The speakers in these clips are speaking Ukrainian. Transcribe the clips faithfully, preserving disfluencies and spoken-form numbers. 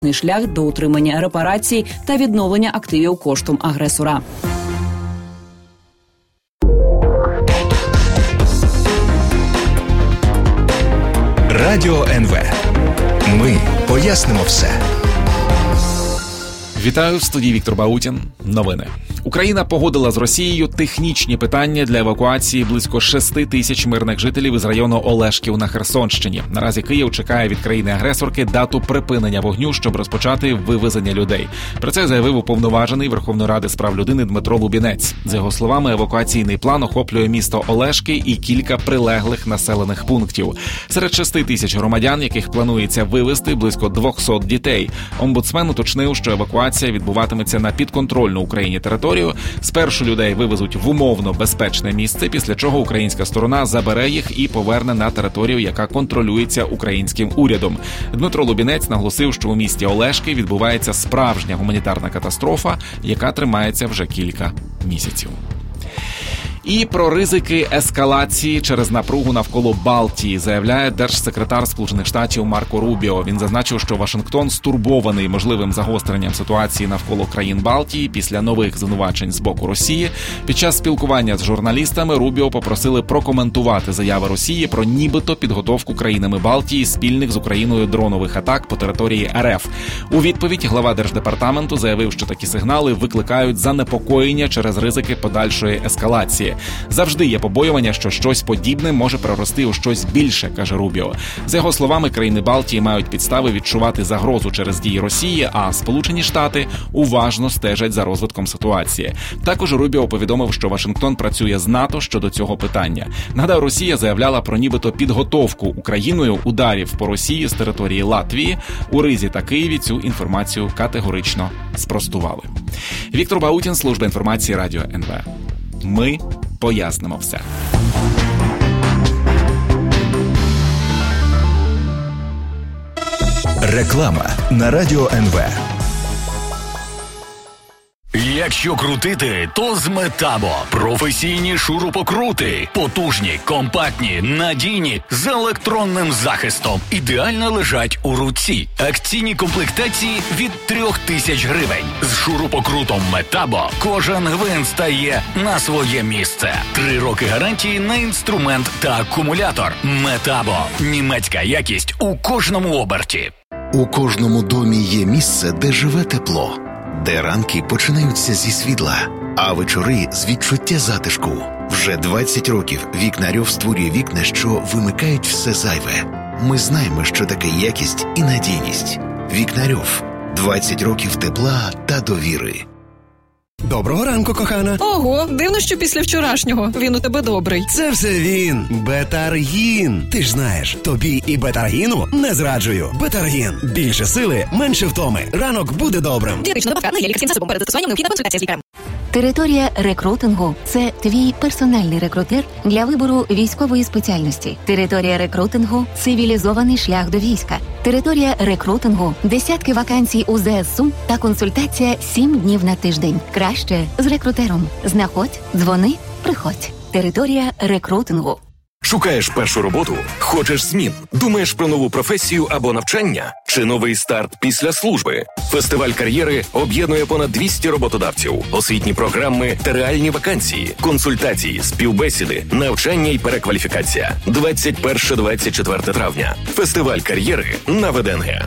шлях до отримання репарацій та відновлення активів коштом агресора. Радіо ен ве. Ми пояснимо все. Вітаю, в студії Віктор Баутін. Новини. Україна погодила з Росією технічні питання для евакуації близько шести тисяч мирних жителів із району Олешків на Херсонщині. Наразі Київ чекає від країни-агресорки дату припинення вогню, щоб розпочати вивезення людей. Про це заявив уповноважений Верховної Ради з прав людини Дмитро Лубінець. За його словами, евакуаційний план охоплює місто Олешки і кілька прилеглих населених пунктів. Серед шести тисяч громадян, яких планується вивезти, близько двісті дітей. Омбудсмен уточнив, що евакуація відбуватиметься на підконтрольну Україні територію. Спершу людей вивезуть в умовно безпечне місце, після чого українська сторона забере їх і поверне на територію, яка контролюється українським урядом. Дмитро Лубінець наголосив, що у місті Олешки відбувається справжня гуманітарна катастрофа, яка тримається вже кілька місяців. І про ризики ескалації через напругу навколо Балтії заявляє держсекретар Сполучених Штатів Марко Рубіо. Він зазначив, що Вашингтон стурбований можливим загостренням ситуації навколо країн Балтії після нових звинувачень з боку Росії. Під час спілкування з журналістами Рубіо попросили прокоментувати заяви Росії про нібито підготовку країнами Балтії спільних з Україною дронових атак по території ер еф. У відповідь глава Держдепартаменту заявив, що такі сигнали викликають занепокоєння через ризики подальшої ескалації. Завжди є побоювання, що щось подібне може перерости у щось більше, каже Рубіо. За його словами, країни Балтії мають підстави відчувати загрозу через дії Росії, а Сполучені Штати уважно стежать за розвитком ситуації. Також Рубіо повідомив, що Вашингтон працює з НАТО щодо цього питання. Нагадаю, Росія заявляла про нібито підготовку Україною ударів по Росії з території Латвії. У Ризі та Києві цю інформацію категорично спростували. Віктор Баутін, служба інформації Радіо ен ве. Ми пояснимо все. Реклама на Радіо ен ве. Якщо крутити, то з Метабо. Професійні шурупокрути. Потужні, компактні, надійні, з електронним захистом. Ідеально лежать у руці. Акційні комплектації від трьох тисяч гривень. З шурупокрутом Метабо кожен гвинт стає на своє місце. Три роки гарантії на інструмент та акумулятор. Метабо. Німецька якість у кожному оберті. У кожному домі є місце, де живе тепло. Де ранки починаються зі світла, а вечори з відчуття затишку. Вже двадцять років Вікнарьов створює вікна, що вимикають все зайве. Ми знаємо, що таке якість і надійність. Вікнарьов. двадцять років тепла та довіри. Доброго ранку, кохана. Ого, дивно, що після вчорашнього він у тебе добрий. Це все він. Бетаргін. Ти ж знаєш, тобі і Бетаргіну не зраджую. Бетаргін. Більше сили, менше втоми. Ранок буде добрим. Дієтична добавка на лікарським засобом. Перед застосуванням необхідна консультація з лікарем. Територія рекрутингу – це твій персональний рекрутер для вибору військової спеціальності. Територія рекрутингу – цивілізований шлях до війська. Територія рекрутингу – десятки вакансій у зе ес у та консультація сім днів на тиждень. Краще з рекрутером. Знаходь, дзвони, приходь. Територія рекрутингу. Шукаєш першу роботу? Хочеш змін? Думаєш про нову професію або навчання? Чи новий старт після служби? Фестиваль кар'єри об'єднує понад двісті роботодавців, освітні програми та реальні вакансії, консультації, співбесіди, навчання і перекваліфікація. двадцять перше - двадцять четверте травня. Фестиваль кар'єри на ВДНГ.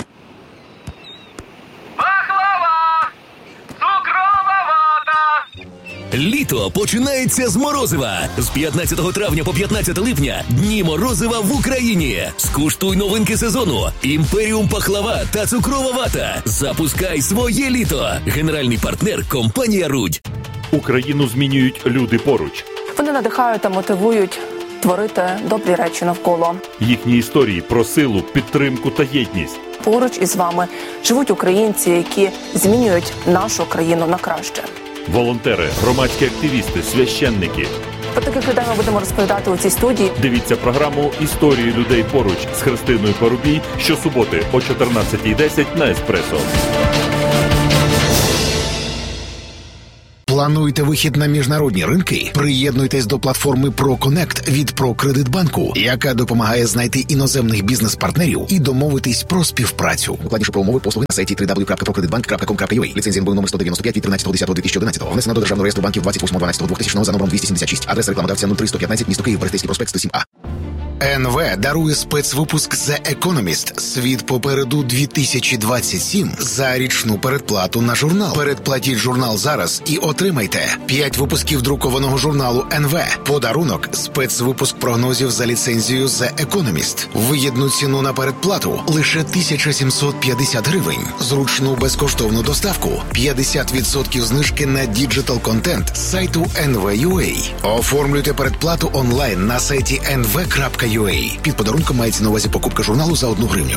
Літо починається з морозива. З п'ятнадцятого травня по п'ятнадцяте липня дні морозива в Україні. Скуштуй новинки сезону. Імперіум пахлава та цукрова вата. Запускай своє літо. Генеральний партнер – компанія «Рудь». Україну змінюють люди поруч. Вони надихають та мотивують творити добрі речі навколо. Їхні історії про силу, підтримку та єдність. Поруч із вами живуть українці, які змінюють нашу країну на краще. Волонтери, громадські активісти, священники. Про таких людей ми будемо розповідати у цій студії. Дивіться програму «Історії людей поруч» з Христиною Парубій щосуботи о чотирнадцятій десять на Еспресо. Плануєте вихід на міжнародні ринки? Приєднуйтесь до платформи ProConnect від ProCreditBank, яка допомагає знайти іноземних бізнес-партнерів і домовитись про співпрацю. Докладніше про умови послуги на сайті дабл ю дабл ю дабл ю крапка про кредит банк крапка ком крапка ю а. Ліцензія ен бе у номер сто дев'яносто п'ять від тринадцятого лютого дві тисячі одинадцятого. Внесено до Державного реєстру банків двадцять восьмого дванадцятого двохтисячного за номером двісті сімдесят шість. Адреса рекламодавця нуль три сто п'ятнадцять, місто Київ, Берестейський проспект сто сім А. ен ве дарує спецвипуск The Economist «Світ попереду дві тисячі двадцять сім» за річну передплату на журнал. Передплатіть журнал зараз і отримайте п'ять випусків друкованого журналу ен ве. Подарунок – спецвипуск прогнозів за ліцензією The Economist. Вигідну ціну на передплату – лише тисяча сімсот п'ятдесят гривень. Зручну безкоштовну доставку – п'ятдесят відсотків знижки на діджитал-контент з сайту ен ве крапка ю а. Оформлюйте передплату онлайн на сайті ен ве крапка ю а. Під подарунком мається на увазі покупка журналу за одну гривню.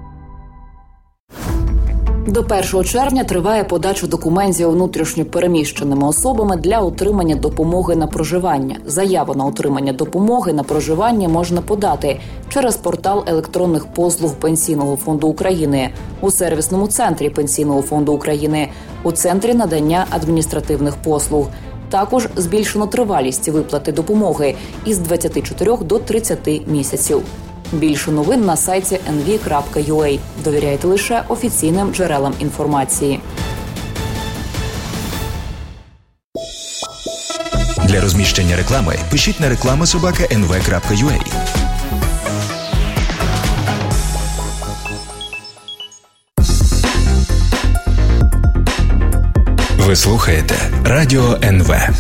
До першого червня триває подача документів внутрішньо переміщеними особами для отримання допомоги на проживання. Заяву на отримання допомоги на проживання можна подати через портал електронних послуг Пенсійного фонду України, у сервісному центрі Пенсійного фонду України, у центрі надання адміністративних послуг. Також збільшено тривалість виплати допомоги із двадцяти чотирьох до тридцяти місяців. Більше новин на сайті ен ве крапка ю а. Довіряйте лише офіційним джерелам інформації. Для розміщення реклами пишіть на реклама собака ен ве крапка ю а. Ви слухаєте Радіо ен ве.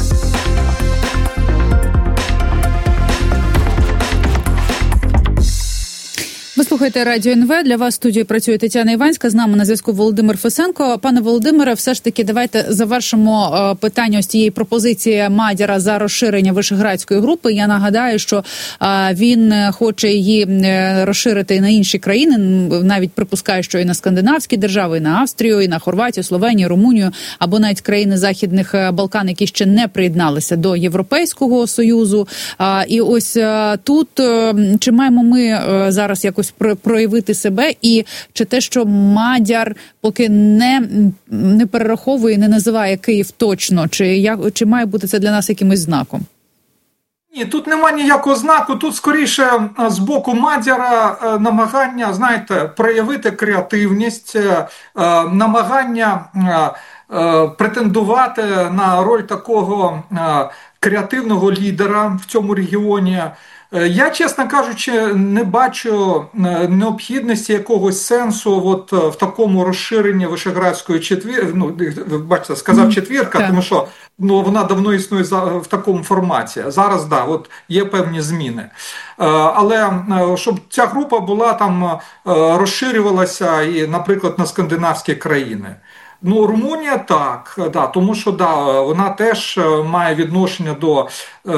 Ви слухаєте Радіо ен ве. Для вас в студії працює Тетяна Іванська. З нами на зв'язку Володимир Фесенко. Пане Володимире, все ж таки давайте завершимо питання ось цієї пропозиції Мадяра за розширення Вишеградської групи. Я нагадаю, що він хоче її розширити і на інші країни, навіть припускає, що і на скандинавські держави, і на Австрію, і на Хорватію, Словенію, Румунію, або навіть країни Західних Балкан, які ще не приєдналися до Європейського Союзу. І ось тут, чи маємо ми зараз якось проявити себе, і чи те, що Мадяр поки не, не перераховує, не називає Київ точно, чи, як, чи має бути це для нас якимось знаком? Ні, тут немає ніякого знаку, тут скоріше з боку Мадяра намагання, знаєте, проявити креативність, намагання претендувати на роль такого креативного лідера в цьому регіоні. Я, чесно кажучи, не бачу необхідності якогось сенсу от в такому розширенні Вишеградської четвірки. Ну, ви бачите, сказав четвірка, тому що ну, вона давно існує в такому форматі. Зараз, да, от є певні зміни. Але щоб ця група була там, розширювалася і, наприклад, на скандинавські країни. Ну, Румунія так, да, тому що да, вона теж має відношення до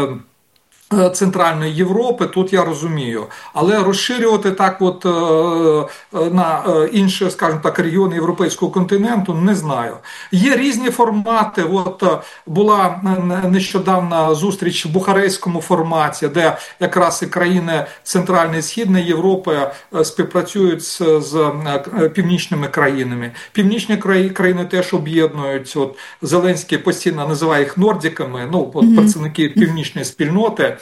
Центральної Європи, тут я розумію. Але розширювати так от на інші, скажімо так, регіони європейського континенту не знаю. Є різні формати. От була нещодавна зустріч в Бухарестському форматі, де якраз і країни Центральної і Східної Європи співпрацюють з, з північними країнами. Північні країни теж об'єднують. От Зеленський постійно називає їх нордиками, ну, от представники північної спільноти.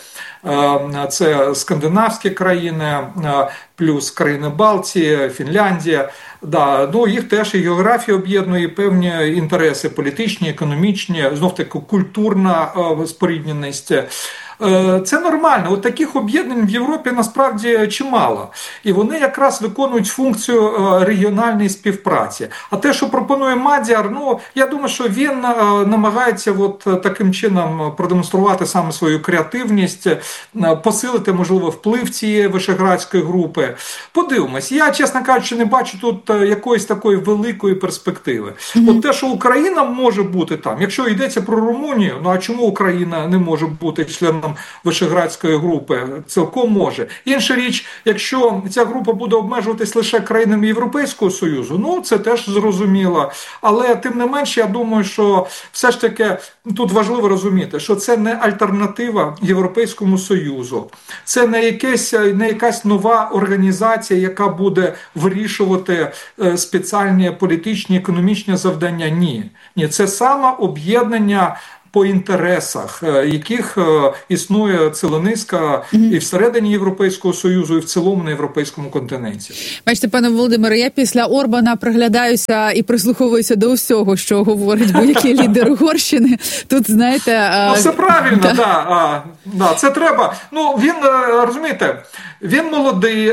Це скандинавські країни, плюс країни Балтії, Фінляндія. Да, ну, їх теж і географія об'єднує, і певні інтереси політичні, економічні, знов-таки культурна спорідненість. Це нормально. От таких об'єднань в Європі насправді чимало. І вони якраз виконують функцію регіональної співпраці. А те, що пропонує Мадяр, ну, я думаю, що він намагається от таким чином продемонструвати саме свою креативність, посилити, можливо, вплив цієї Вишеградської групи. Подивимось. Я, чесно кажучи, не бачу тут якоїсь такої великої перспективи. Mm-hmm. От те, що Україна може бути там, якщо йдеться про Румунію, ну а чому Україна не може бути членом членом Вишеградської групи, цілком може. Інша річ, якщо ця група буде обмежуватись лише країнами Європейського Союзу, ну це теж зрозуміло. Але тим не менш, я думаю, що все ж таки тут важливо розуміти, що це не альтернатива Європейському Союзу. Це не, якесь, не якась нова організація, яка буде вирішувати спеціальні політичні, економічні завдання. Ні. Ні, це саме об'єднання по інтересах, яких існує ціла низка і всередині Європейського Союзу, і в цілому на європейському континенті. Бачите, пане Володимире, я після Орбана приглядаюся і прислуховуюся до всього, що говорить будь-який лідер Угорщини. Тут, знаєте... Ну, все правильно, так. Да. Да, да, це треба. Ну, він, розумієте, він молодий,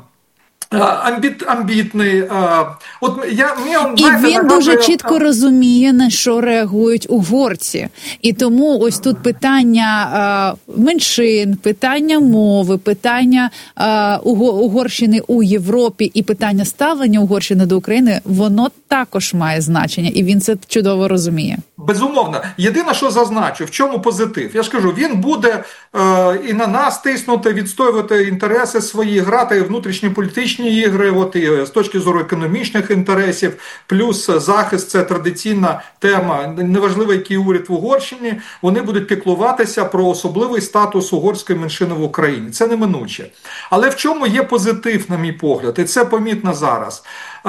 Амбіт, амбітний. От я, мені, і знаєте, він нагадує... дуже чітко розуміє, на що реагують угорці. І тому ось тут питання меншин, питання мови, питання Угорщини у Європі і питання ставлення Угорщини до України, воно також має значення. І він це чудово розуміє. Безумовно. Єдине, що зазначу, в чому позитив? Я ж кажу, він буде е, і на нас тиснути, відстоювати інтереси свої, грати внутрішньополітичні ігри, от і з точки зору економічних інтересів, плюс захист – це традиційна тема. Неважливо, який уряд в Угорщині, вони будуть піклуватися про особливий статус угорської меншини в Україні. Це неминуче. Але в чому є позитив, на мій погляд, і це помітно зараз.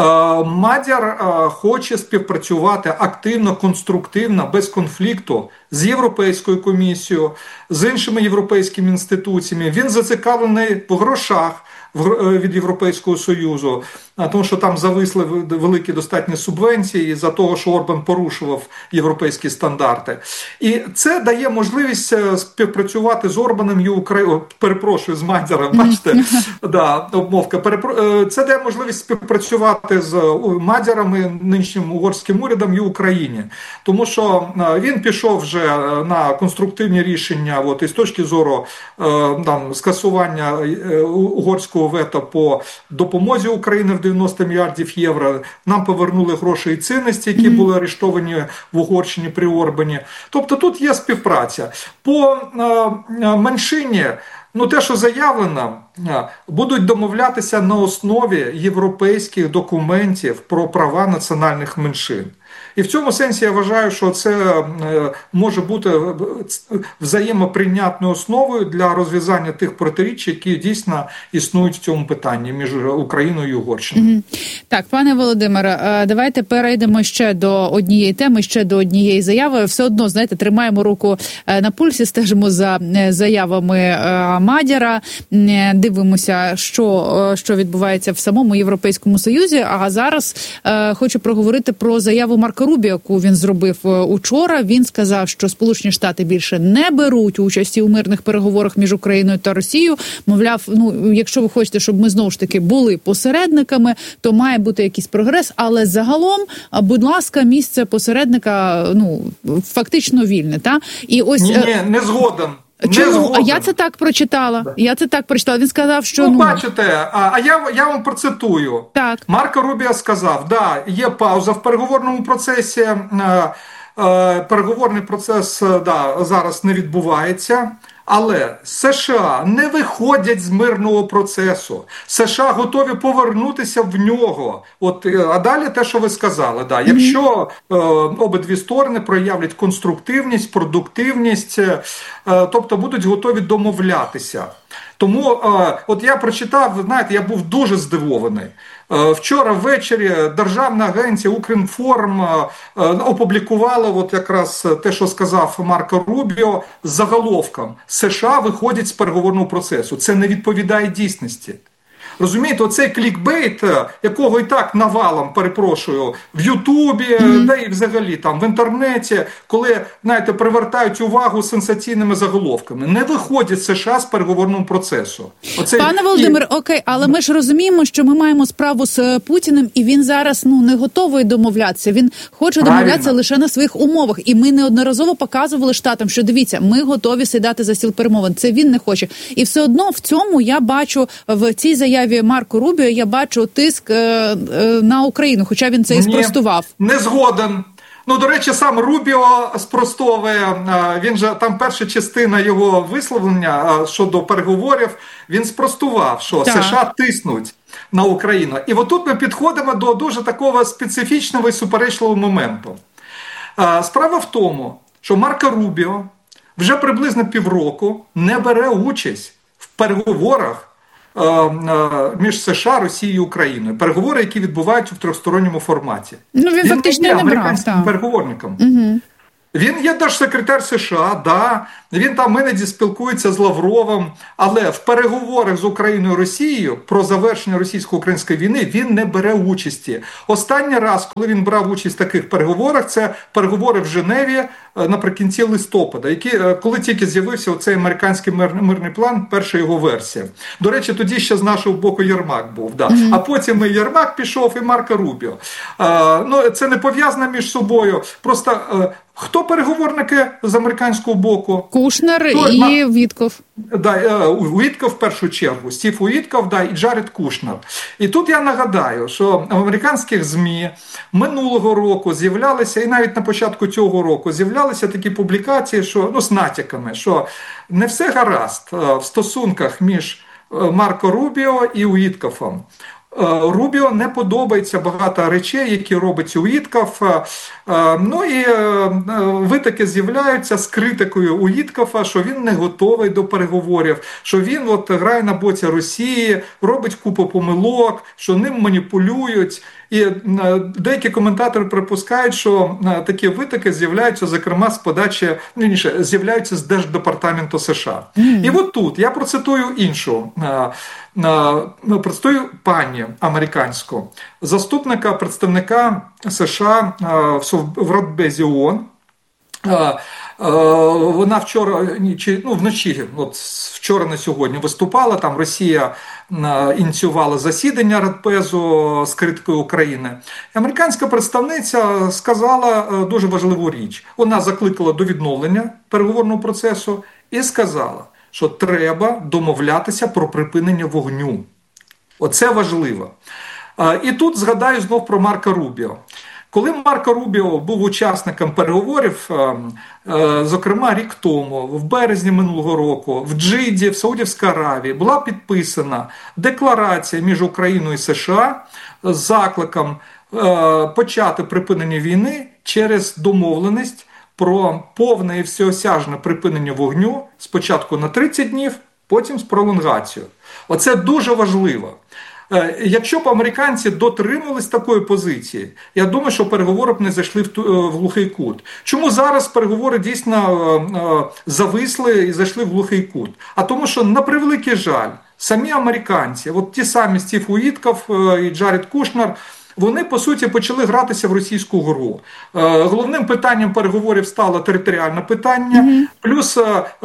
Мадяр хоче співпрацювати активно, конструктивно, без конфлікту з Європейською комісією, з іншими європейськими інституціями. Він зацікавлений в грошах від Європейського Союзу, тому що там зависли великі достатні субвенції за того, що Орбан порушував європейські стандарти. І це дає можливість співпрацювати з Орбаном і Україною. Перепрошую, з Мадяром, бачите, да, обмовка. Це дає можливість співпрацювати з Мадярами, нинішнім угорським урядом і Україні. Тому що він пішов вже на конструктивні рішення, от, і з точки зору там, скасування угорського вето по допомозі Україні в дев'яносто мільярдів євро. Нам повернули гроші і цінності, які були арештовані в Угорщині при Орбані. Тобто тут є співпраця. По е, меншині, ну те, що заявлено, будуть домовлятися на основі європейських документів про права національних меншин. І в цьому сенсі я вважаю, що це може бути взаємоприйнятною основою для розв'язання тих протиріч, які дійсно існують в цьому питанні між Україною і Угорщиною. Так, пане Володимире, давайте перейдемо ще до однієї теми, ще до однієї заяви. Все одно, знаєте, тримаємо руку на пульсі, стежимо за заявами Мадяра, дивимося, що, що відбувається в самому Європейському Союзі. А зараз хочу проговорити про заяву Марко Рубіо, яку він зробив учора. Він сказав, що Сполучені Штати більше не беруть участі у мирних переговорах між Україною та Росією. Мовляв, ну, якщо ви хочете, щоб ми знову ж таки були посередниками, то має бути якийсь прогрес, але загалом, будь ласка, місце посередника, ну, фактично вільне, та? І ось Ні, ні, не згоден. Чому? А я це так прочитала. Я це так прочитала. Він сказав, що... Ну, ну... бачите, а, а я, я вам процитую. Так. Марко Рубіо сказав, да, є пауза в переговорному процесі, е, е, переговорний процес, да, зараз не відбувається, але США не виходять з мирного процесу. США готові повернутися в нього. От, а далі те, що ви сказали. Да. Якщо е, обидві сторони проявлять конструктивність, продуктивність, е, тобто будуть готові домовлятися. Тому, е, от я прочитав, знаєте, я був дуже здивований. Е, вчора ввечері Державна агенція «Укрінформ» е, опублікувала от якраз те, що сказав Марко Рубіо, з заголовком «США виходять з переговорного процесу». Це не відповідає дійсності. Розумієте, оцей клікбейт, якого і так навалом, перепрошую, в Ютубі, mm-hmm. да і взагалі там в інтернеті, коли, знаєте, привертають увагу сенсаційними заголовками. Не виходять США з переговорного процесу. Оцей... Пане Володимир, і... окей, але ми ж розуміємо, що ми маємо справу з Путіним, і він зараз, ну, не готовий домовлятися. Він хоче Правильно. домовлятися лише на своїх умовах. І ми неодноразово показували Штатам, що дивіться, ми готові сідати за стіл перемовин. Це він не хоче. І все одно в цьому я бачу, в цій заяві Марко Рубіо, я бачу тиск е, е, на Україну, хоча він це і спростував. Ні, не згоден. Ну, до речі, сам Рубіо спростовує, він же, там перша частина його висловлення щодо переговорів, він спростував, що так. США тиснуть на Україну. І отут ми підходимо до дуже такого специфічного і суперечливого моменту. Справа в тому, що Марко Рубіо вже приблизно півроку не бере участь в переговорах між США, Росією і Україною. Переговори, які відбуваються в трьохсторонньому форматі. Ну, він, він фактично не брав. Американським переговорником. Угу. Він є держсекретар США, да, він там іноді спілкується з Лавровим, але в переговорах з Україною і Росією про завершення російсько-української війни він не бере участі. Останній раз, коли він брав участь в таких переговорах, це переговори в Женеві наприкінці листопада, які, коли тільки з'явився оцей американський мир, мирний план, перша його версія. До речі, тоді ще з нашого боку Єрмак був, да. Mm-hmm. А потім і Єрмак пішов, і Марко Рубіо. А, ну, це не пов'язано між собою, просто хто переговорники з американського боку? Кушнер хто? І Вітков. Да, Уітков в першу чергу, Стів Уітков, да, і Джаред Кушнер. І тут я нагадаю, що в американських ЗМІ минулого року з'являлися, і навіть на початку цього року з'являлися такі публікації, що, ну, з натяками, що не все гаразд в стосунках між Марко Рубіо і Уітковом. Рубіо не подобається багато речей, які робить Уітков. Ну і витоки з'являються з критикою Уіткова, що він не готовий до переговорів, що він от грає на боці Росії, робить купу помилок, що ним маніпулюють. І деякі коментатори припускають, що такі витоки з'являються, зокрема, з подачі, ну, ніше, з'являються з Держдепартаменту США. Mm. І от тут я процитую іншу, процитую пані американську, заступника представника США в Радбезі ООН. Вона вчора, ну, вночі, от вчора на сьогодні виступала, там Росія ініціювала засідання Радбезу з критикою України. І американська представниця сказала дуже важливу річ. Вона закликала до відновлення переговорного процесу і сказала, що треба домовлятися про припинення вогню. Оце важливо. І тут згадаю знов про Марко Рубіо. Коли Марко Рубіо був учасником переговорів, зокрема рік тому, в березні минулого року, в Джиді, в Саудівській Аравії, була підписана декларація між Україною і США з закликом почати припинення війни через домовленість про повне і всеосяжне припинення вогню спочатку на тридцять днів, потім з пролонгацією. Оце дуже важливо. Якщо б американці дотримувались такої позиції, я думаю, що переговори б не зайшли в глухий кут. Чому зараз переговори дійсно зависли і зайшли в глухий кут? А тому, що, на превеликий жаль, самі американці, от ті самі Стів Уітков і Джаред Кушнер, вони, по суті, почали гратися в російську гру. Головним питанням переговорів стало територіальне питання, mm-hmm. плюс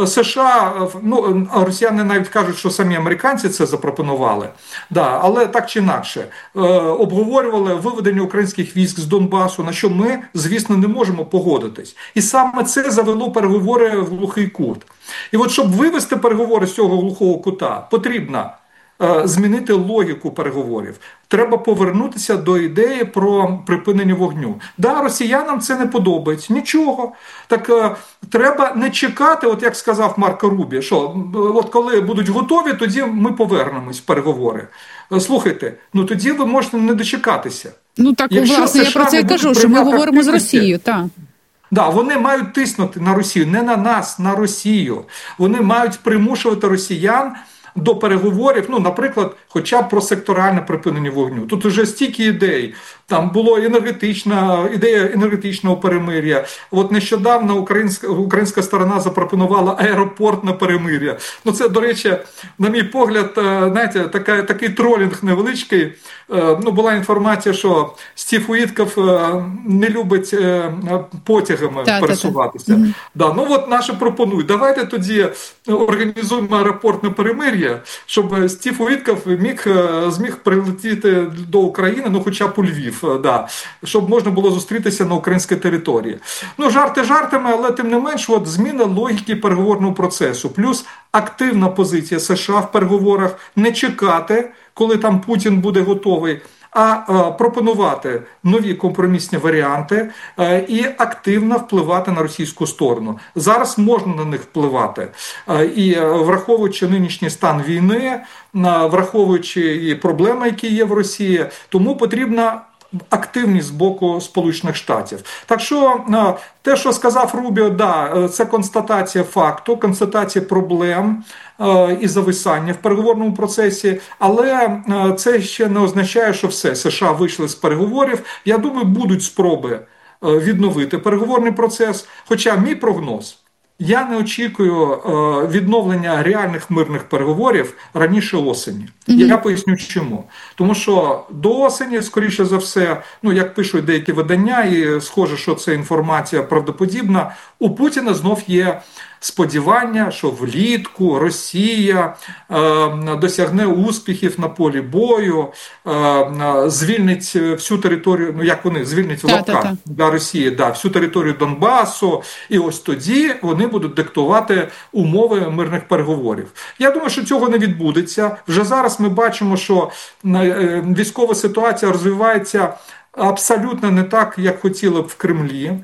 США, ну, росіяни навіть кажуть, що самі американці це запропонували, да, але так чи інакше, обговорювали виведення українських військ з Донбасу, на що ми, звісно, не можемо погодитись. І саме це завело переговори в глухий кут. І от щоб вивести переговори з цього глухого кута, потрібно змінити логіку переговорів. Треба повернутися до ідеї про припинення вогню. Да, росіянам це не подобається. Нічого. Так е, треба не чекати, от як сказав Марко Рубіо, що от коли будуть готові, тоді ми повернемось в переговори. Слухайте, ну тоді ви можете не дочекатися. Ну так, якщо власне, я про це і кажу, що ми говоримо з Росією, так. Да, вони мають тиснути на Росію, не на нас, на Росію. Вони мають примушувати росіян до переговорів, ну, наприклад, хоча б про секторальне припинення вогню. Тут уже стільки ідей. Там було енергетична, ідея енергетичного перемир'я. От нещодавно українська, українська сторона запропонувала аеропортне перемир'я. Ну, це, до речі, на мій погляд, знаєте, така, такий тролінг невеличкий. Ну, була інформація, що Стів Уітков не любить потягами та, пересуватися. Та, та. Да, ну, от наші пропонують. Давайте тоді організуємо аеропортне перемир'я, щоб Стів Уітков міг, зміг прилетіти до України, ну, хоча б у Львів. Да, щоб можна було зустрітися на українській території. Ну, жарти жартами, але тим не менш, от зміна логіки переговорного процесу, плюс активна позиція США в переговорах, не чекати, коли там Путін буде готовий, а пропонувати нові компромісні варіанти і активно впливати на російську сторону. Зараз можна на них впливати. І враховуючи нинішній стан війни, враховуючи і проблеми, які є в Росії, тому потрібна активність з боку Сполучених Штатів. Так що те, що сказав Рубіо, да, це констатація факту, констатація проблем і зависання в переговорному процесі, але це ще не означає, що все, США вийшли з переговорів. Я думаю, будуть спроби відновити переговорний процес, хоча мій прогноз, я не очікую відновлення реальних мирних переговорів раніше осені. Mm-hmm. Я поясню чому. Тому що до осені, скоріше за все, ну як пишуть деякі видання, і схоже, що це інформація правдоподібна, у Путіна знов є сподівання, що влітку Росія е, досягне успіхів на полі бою, е, звільнить всю територію, ну як вони, звільнять в лапках для Росії, да, всю територію Донбасу, і ось тоді вони будуть диктувати умови мирних переговорів. Я думаю, що цього не відбудеться. Вже зараз ми бачимо, що е, військова ситуація розвивається абсолютно не так, як хотіли б в Кремлі.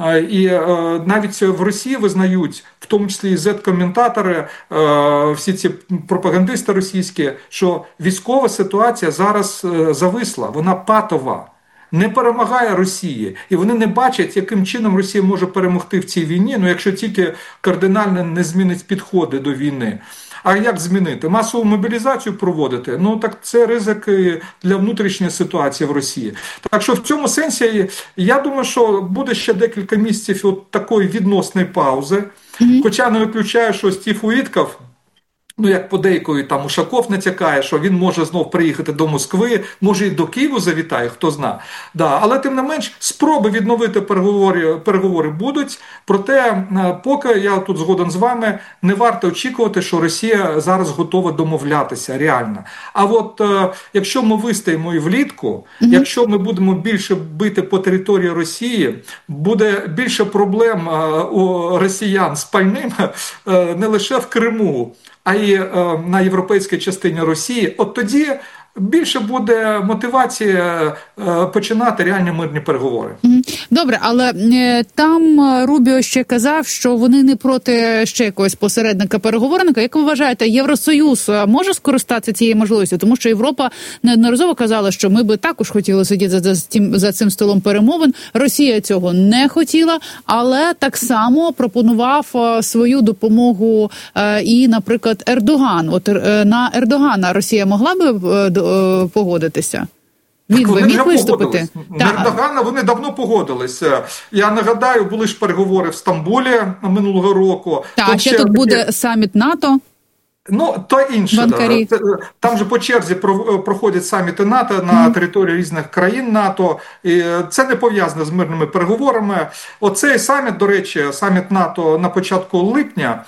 І е, навіть в Росії визнають, в тому числі і зет-коментатори, е, всі ці пропагандисти російські, що військова ситуація зараз е, зависла, вона патова, не перемагає Росії. І вони не бачать, яким чином Росія може перемогти в цій війні, ну якщо тільки кардинально не змінить підходи до війни. А як змінити? Масову мобілізацію проводити? Ну, так це ризик для внутрішньої ситуації в Росії. Так що в цьому сенсі, я думаю, що буде ще декілька місяців от такої відносної паузи. Mm-hmm. Хоча не виключаю, що Стів Уітков, ну, як подейкою, там Ушаков натякає, що він може знов приїхати до Москви, може і до Києву завітає, хто зна. Да, але тим не менш, спроби відновити переговори, переговори будуть, проте поки, я тут згоден з вами, не варто очікувати, що Росія зараз готова домовлятися реально. А от якщо ми вистоїмо і влітку, mm-hmm. якщо ми будемо більше бити по території Росії, буде більше проблем у росіян з пальним не лише в Криму, а й е, на європейській частині Росії, от тоді більше буде мотивація е, починати реальні мирні переговори. Добре, але е, там Рубіо ще казав, що вони не проти ще якогось посередника-переговорника. Як ви вважаєте, Євросоюз може скористатися цією можливістю? Тому що Європа неодноразово казала, що ми би також хотіли сидіти за, за, за цим столом перемовин. Росія цього не хотіла, але так само пропонував свою допомогу е, і, наприклад, Ердоган. От е, на Ердогана Росія могла би е, погодитися? Він так, би міг виступити? На Ердогана вони давно погодилися. Я нагадаю, були ж переговори в Стамбулі минулого року. Так, а ще тут буде саміт НАТО. Ну, то інше. Да. Там же по черзі проходять саміти НАТО на mm-hmm. території різних країн НАТО. І це не пов'язано з мирними переговорами. Оцей саміт, до речі, саміт НАТО на початку липня,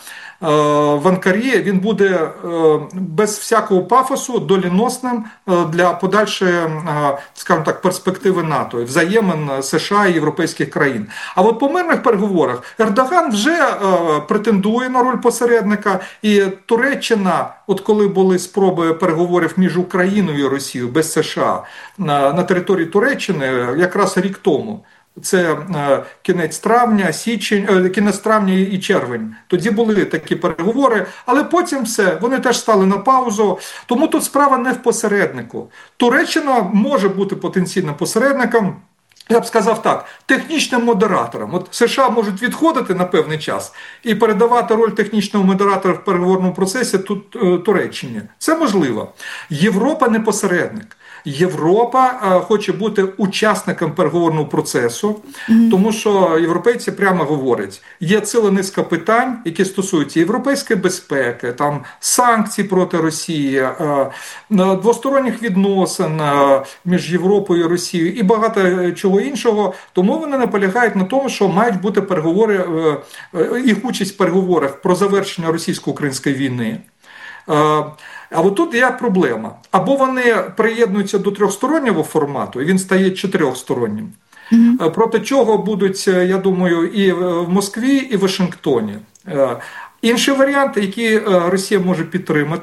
в Анкарі, він буде без всякого пафосу доленосним для подальшої, скажімо так, перспективи НАТО, взаємин США і європейських країн. А от по мирних переговорах Ердоган вже претендує на роль посередника, і Туреччина, от коли були спроби переговорів між Україною і Росією без США на території Туреччини, якраз рік тому, це е, кінець травня, січень, е, кінець травня і червень. Тоді були такі переговори, але потім все, вони теж стали на паузу. Тому тут справа не в посереднику. Туреччина може бути потенційним посередником, я б сказав так, технічним модератором. От США можуть відходити на певний час і передавати роль технічного модератора в переговорному процесі тут е, Туреччині. Це можливо. Європа не посередник. Європа е, хоче бути учасником переговорного процесу, mm-hmm. тому що європейці прямо говорять, є ціла низка питань, які стосуються європейської безпеки, там санкцій проти Росії, е, двосторонніх відносин е, між Європою і Росією і багато чого іншого. Тому вони наполягають на тому, що мають бути переговори, е, е, їх участь в переговорах про завершення російсько-української війни. Е, А от тут є проблема. Або вони приєднуються до трьохстороннього формату, і він стає чотирьохстороннім. Mm-hmm. Проти чого будуть, я думаю, і в Москві, і в Вашингтоні. Інший варіант, який Росія може підтримати,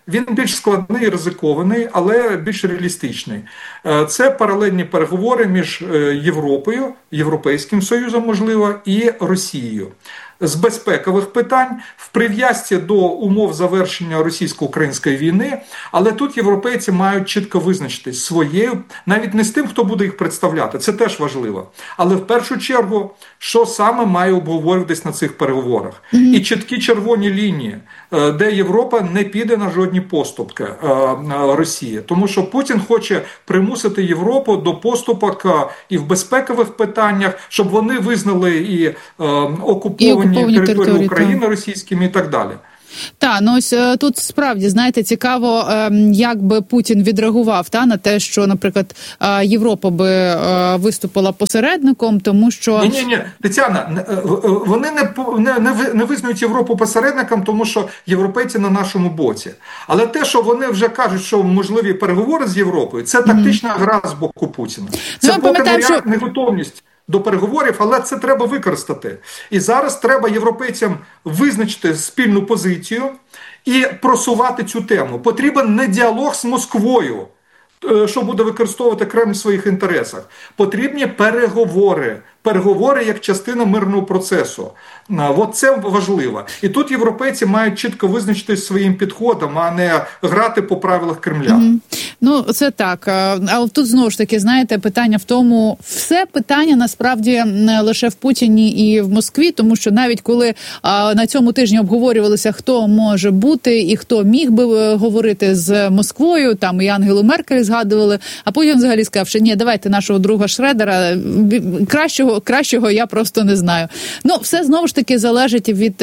він більш складний і ризикований, але більш реалістичний. Це паралельні переговори між Європою, Європейським Союзом, можливо, і Росією. З безпекових питань в прив'язці до умов завершення російсько-української війни, але тут європейці мають чітко визначитись своєю, навіть не з тим, хто буде їх представляти, це теж важливо, але в першу чергу, що саме має обговорюватись на цих переговорах. Mm-hmm. І чіткі червоні лінії, де Європа не піде на жодні поступки Росії. Тому що Путін хоче примусити Європу до поступок і в безпекових питаннях, щоб вони визнали і окуповані території території України російськими і так далі. Так, ну ось тут справді, знаєте, цікаво, як би Путін відреагував та, на те, що, наприклад, Європа би виступила посередником, тому що... Ні-ні-ні, Тетяна, вони не, не, не визнають Європу посередником, тому що європейці на нашому боці. Але те, що вони вже кажуть, що можливі переговори з Європою, це тактична mm-hmm. гра з боку Путіна. Це ну, поки не що... неготовність до переговорів, але це треба використати. І зараз треба європейцям визначити спільну позицію і просувати цю тему. Потрібен не діалог з Москвою, що буде використовувати Кремль в своїх інтересах. Потрібні переговори. Переговори як частина мирного процесу. От це важливо. І тут європейці мають чітко визначитись своїм підходом, а не грати по правилах Кремля. Mm-hmm. Ну, це так. Але тут знову ж таки, знаєте, питання в тому, все питання насправді не лише в Путіні і в Москві, тому що навіть коли а, на цьому тижні обговорювалося, хто може бути і хто міг би говорити з Москвою, там і Ангелу Меркель згадували, а потім взагалі сказав, що ні, давайте нашого друга Шредера, кращого Кращого я просто не знаю. Ну, все знову ж таки залежить від,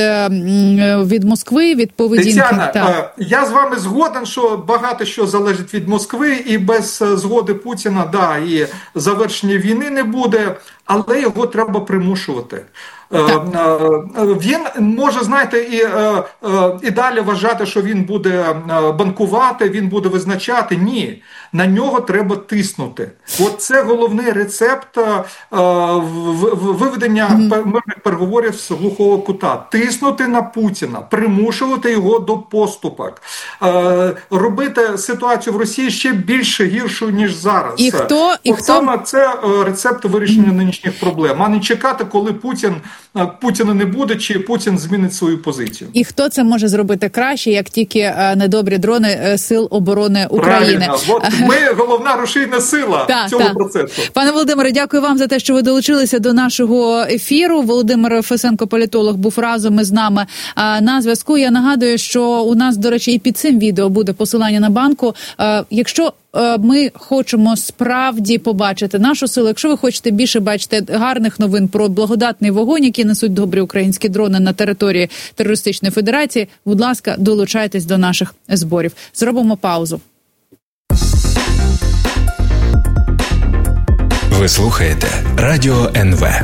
від Москви, від поведінки. Тетяна, так. Я з вами згоден, що багато що залежить від Москви, і без згоди Путіна, да, і завершення війни не буде, але його треба примушувати. Так. Він може, знаєте, і, і далі вважати, що він буде банкувати, він буде визначати. Ні, на нього треба тиснути. От це головний рецепт виведення mm-hmm. мирних переговорів з глухого кута. Тиснути на Путіна, примушувати його до поступок, робити ситуацію в Росії ще більше гіршою, ніж зараз. І хто, і хто... Саме це рецепт вирішення mm-hmm. нинішніх проблем, а не чекати, коли Путін Путіна не буде, чи Путін змінить свою позицію. І хто це може зробити краще, як тільки недобрі дрони Сил оборони України? Правильно. От ми головна рушійна сила та, цього та. процесу. Пане Володимире, дякую вам за те, що ви долучилися до нашого ефіру. Володимир Фесенко, політолог, був разом із нами на зв'язку. Я нагадую, що у нас, до речі, і під цим відео буде посилання на банку. Якщо ми хочемо справді побачити нашу силу, якщо ви хочете більше бачити гарних новин про благодатний вогонь, який несуть добрі українські дрони на території терористичної федерації, будь ласка, долучайтесь до наших зборів. Зробимо паузу. Ви слухаєте Радіо ен ве.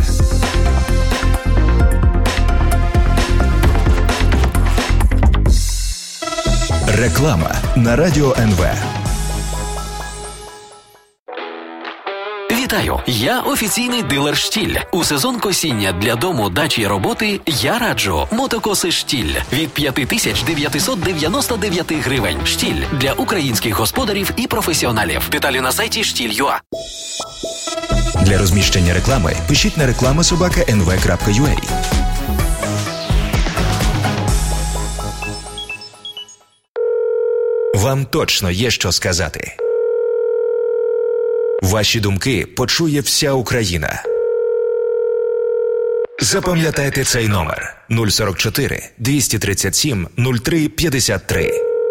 Реклама на Радіо ен ве. Вітаю! Я офіційний дилер «Штіль». У сезон косіння для дому, дачі й роботи я раджу мотокоси «Штіль» від п'ять тисяч дев'ятсот дев'яносто дев'ять гривень. «Штіль» для українських господарів і професіоналів. Деталі на сайті штіль крапка ю а. Для розміщення реклами пишіть на реклама собака ен ве крапка ю а. Вам точно є що сказати. Ваші думки почує вся Україна. Запам'ятайте цей номер нуль сорок чотири двісті тридцять сім нуль три п'ятдесят три.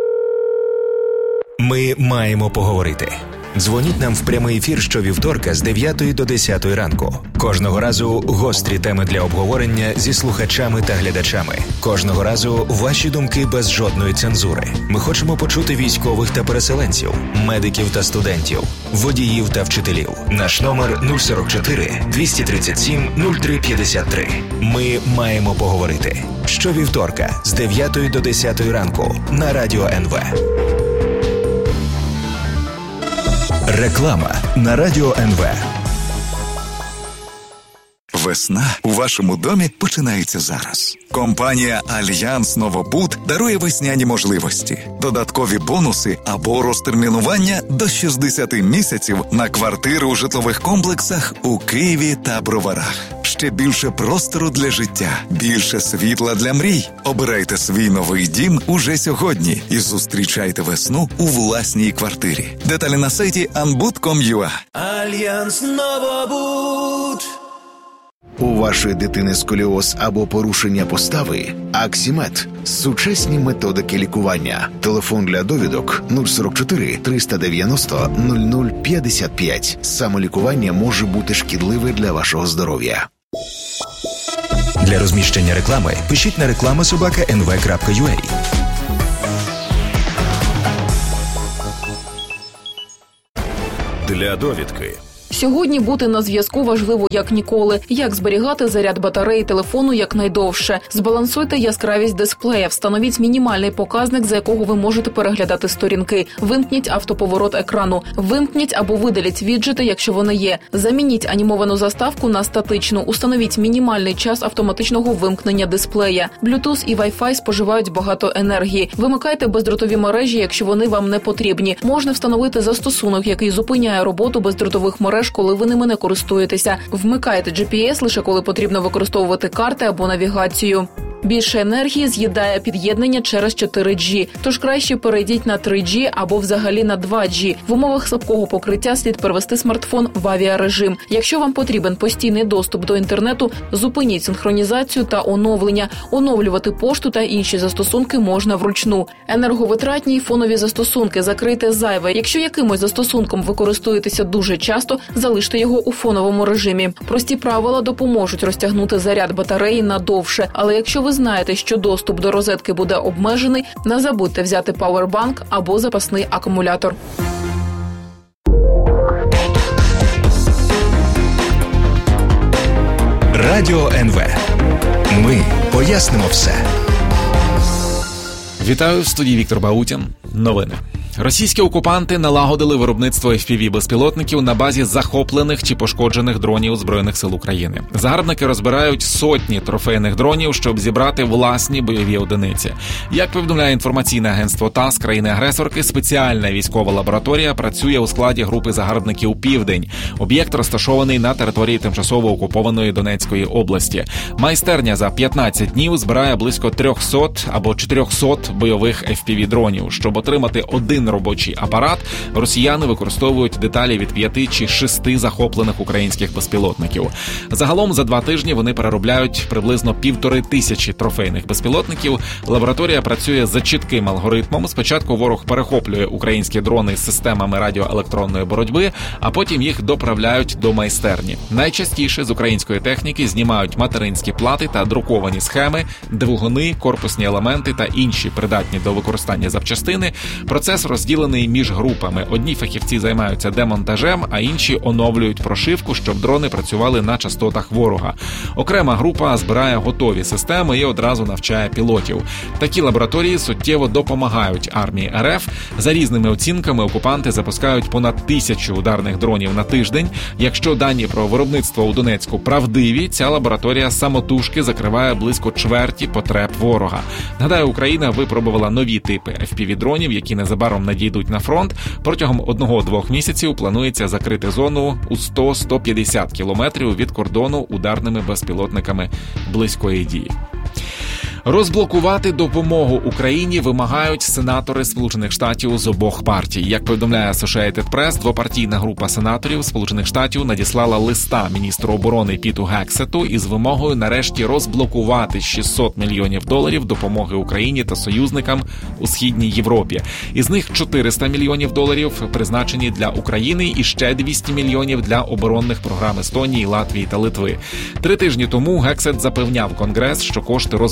Ми маємо поговорити. Дзвоніть нам в прямий ефір щовівторка з дев'ятої до десятої ранку. Кожного разу гострі теми для обговорення зі слухачами та глядачами. Кожного разу ваші думки без жодної цензури. Ми хочемо почути військових та переселенців, медиків та студентів, водіїв та вчителів. Наш номер нуль сорок чотири двісті тридцять сім нуль три п'ятдесят три. Ми маємо поговорити. Щовівторка з дев'ятої до десятої ранку на Радіо ен ве. Реклама на Радіо ен ве. Весна у вашому домі починається зараз. Компанія «Альянс Новобуд» дарує весняні можливості, додаткові бонуси або розтермінування до шістдесят місяців на квартири у житлових комплексах у Києві та Броварах. Ще більше простору для життя, більше світла для мрій. Обирайте свій новий дім уже сьогодні і зустрічайте весну у власній квартирі. Деталі на сайті анбуд крапка ком крапка ю а. Альянс Новобуд. У вашої дитини сколіоз або порушення постави? Аксімед. Сучасні методики лікування. Телефон для довідок нуль сорок чотири триста дев'яносто нуль нуль п'ятдесят п'ять. Самолікування може бути шкідливе для вашого здоров'я. Для розміщення реклами пишіть на реклама собака ен ве крапка ю а. Для довідки. Сьогодні бути на зв'язку важливо як ніколи. Як зберігати заряд батареї телефону якнайдовше? Збалансуйте яскравість дисплея, встановіть мінімальний показник, за якого ви можете переглядати сторінки. Вимкніть автоповорот екрану. Вимкніть або видаліть віджити, якщо вони є. Замініть анімовану заставку на статичну. Установіть мінімальний час автоматичного вимкнення дисплея. Bluetooth і Wi-Fi споживають багато енергії. Вимикайте бездротові мережі, якщо вони вам не потрібні. Можна встановити застосунок, який зупиняє роботу бездротових мереж, коли ви ними не користуєтеся. Вмикайте джі пі ес лише коли потрібно використовувати карти або навігацію. Більше енергії з'їдає під'єднання через чотири джі, тож краще перейдіть на три джі або взагалі на два джі. В умовах слабкого покриття слід перевести смартфон в авіарежим. Якщо вам потрібен постійний доступ до інтернету, зупиніть синхронізацію та оновлення. Оновлювати пошту та інші застосунки можна вручну. Енерговитратні й фонові застосунки закрийте зайве. Якщо якимось застосунком ви користуєтеся дуже часто, залиште його у фоновому режимі. Прості правила допоможуть розтягнути заряд батареї надовше, але якщо ви знаєте, що доступ до розетки буде обмежений, не забудьте взяти пауербанк або запасний акумулятор. Радіо ен ве. Ми пояснимо все. Вітаю, в студії Віктор Баутін. Новини. Російські окупанти налагодили виробництво еф пі ві-безпілотників на базі захоплених чи пошкоджених дронів Збройних сил України. Загарбники розбирають сотні трофейних дронів, щоб зібрати власні бойові одиниці. Як повідомляє інформаційне агентство ТАСС країни-агресорки, спеціальна військова лабораторія працює у складі групи загарбників «Південь». Об'єкт розташований на території тимчасово окупованої Донецької області. Майстерня за п'ятнадцять днів збирає близько триста або чотириста бойових еф пі ві-дронів. Щоб отримати один робочий апарат, росіяни використовують деталі від п'яти чи шести захоплених українських безпілотників. Загалом за два тижні вони переробляють приблизно півтори тисячі трофейних безпілотників. Лабораторія працює за чітким алгоритмом. Спочатку ворог перехоплює українські дрони з системами радіоелектронної боротьби, а потім їх доправляють до майстерні. Найчастіше з української техніки знімають материнські плати та друковані схеми, двигуни, корпусні елементи та інші придатні до використання запчастини. Процес розділений між групами. Одні фахівці займаються демонтажем, а інші оновлюють прошивку, щоб дрони працювали на частотах ворога. Окрема група збирає готові системи і одразу навчає пілотів. Такі лабораторії суттєво допомагають армії ер еф. За різними оцінками окупанти запускають понад тисячу ударних дронів на тиждень. Якщо дані про виробництво у Донецьку правдиві, ця лабораторія самотужки закриває близько чверті потреб ворога. Нагадаю, Україна випробувала нові типи еф пі ві-дронів, які незабаром надійдуть на фронт. Протягом одного-двох місяців планується закрити зону у сто - сто п'ятдесят кілометрів від кордону ударними безпілотниками близької дії. Розблокувати допомогу Україні вимагають сенатори Сполучених Штатів з обох партій. Як повідомляє Associated Press, двопартійна група сенаторів Сполучених Штатів надіслала листа міністру оборони Піту Гексету із вимогою нарешті розблокувати шістсот мільйонів доларів допомоги Україні та союзникам у Східній Європі. Із них чотириста мільйонів доларів призначені для України і ще двісті мільйонів для оборонних програм Естонії, Латвії та Литви. Три тижні тому Гексет запевняв Конгрес, що кошти розблоковані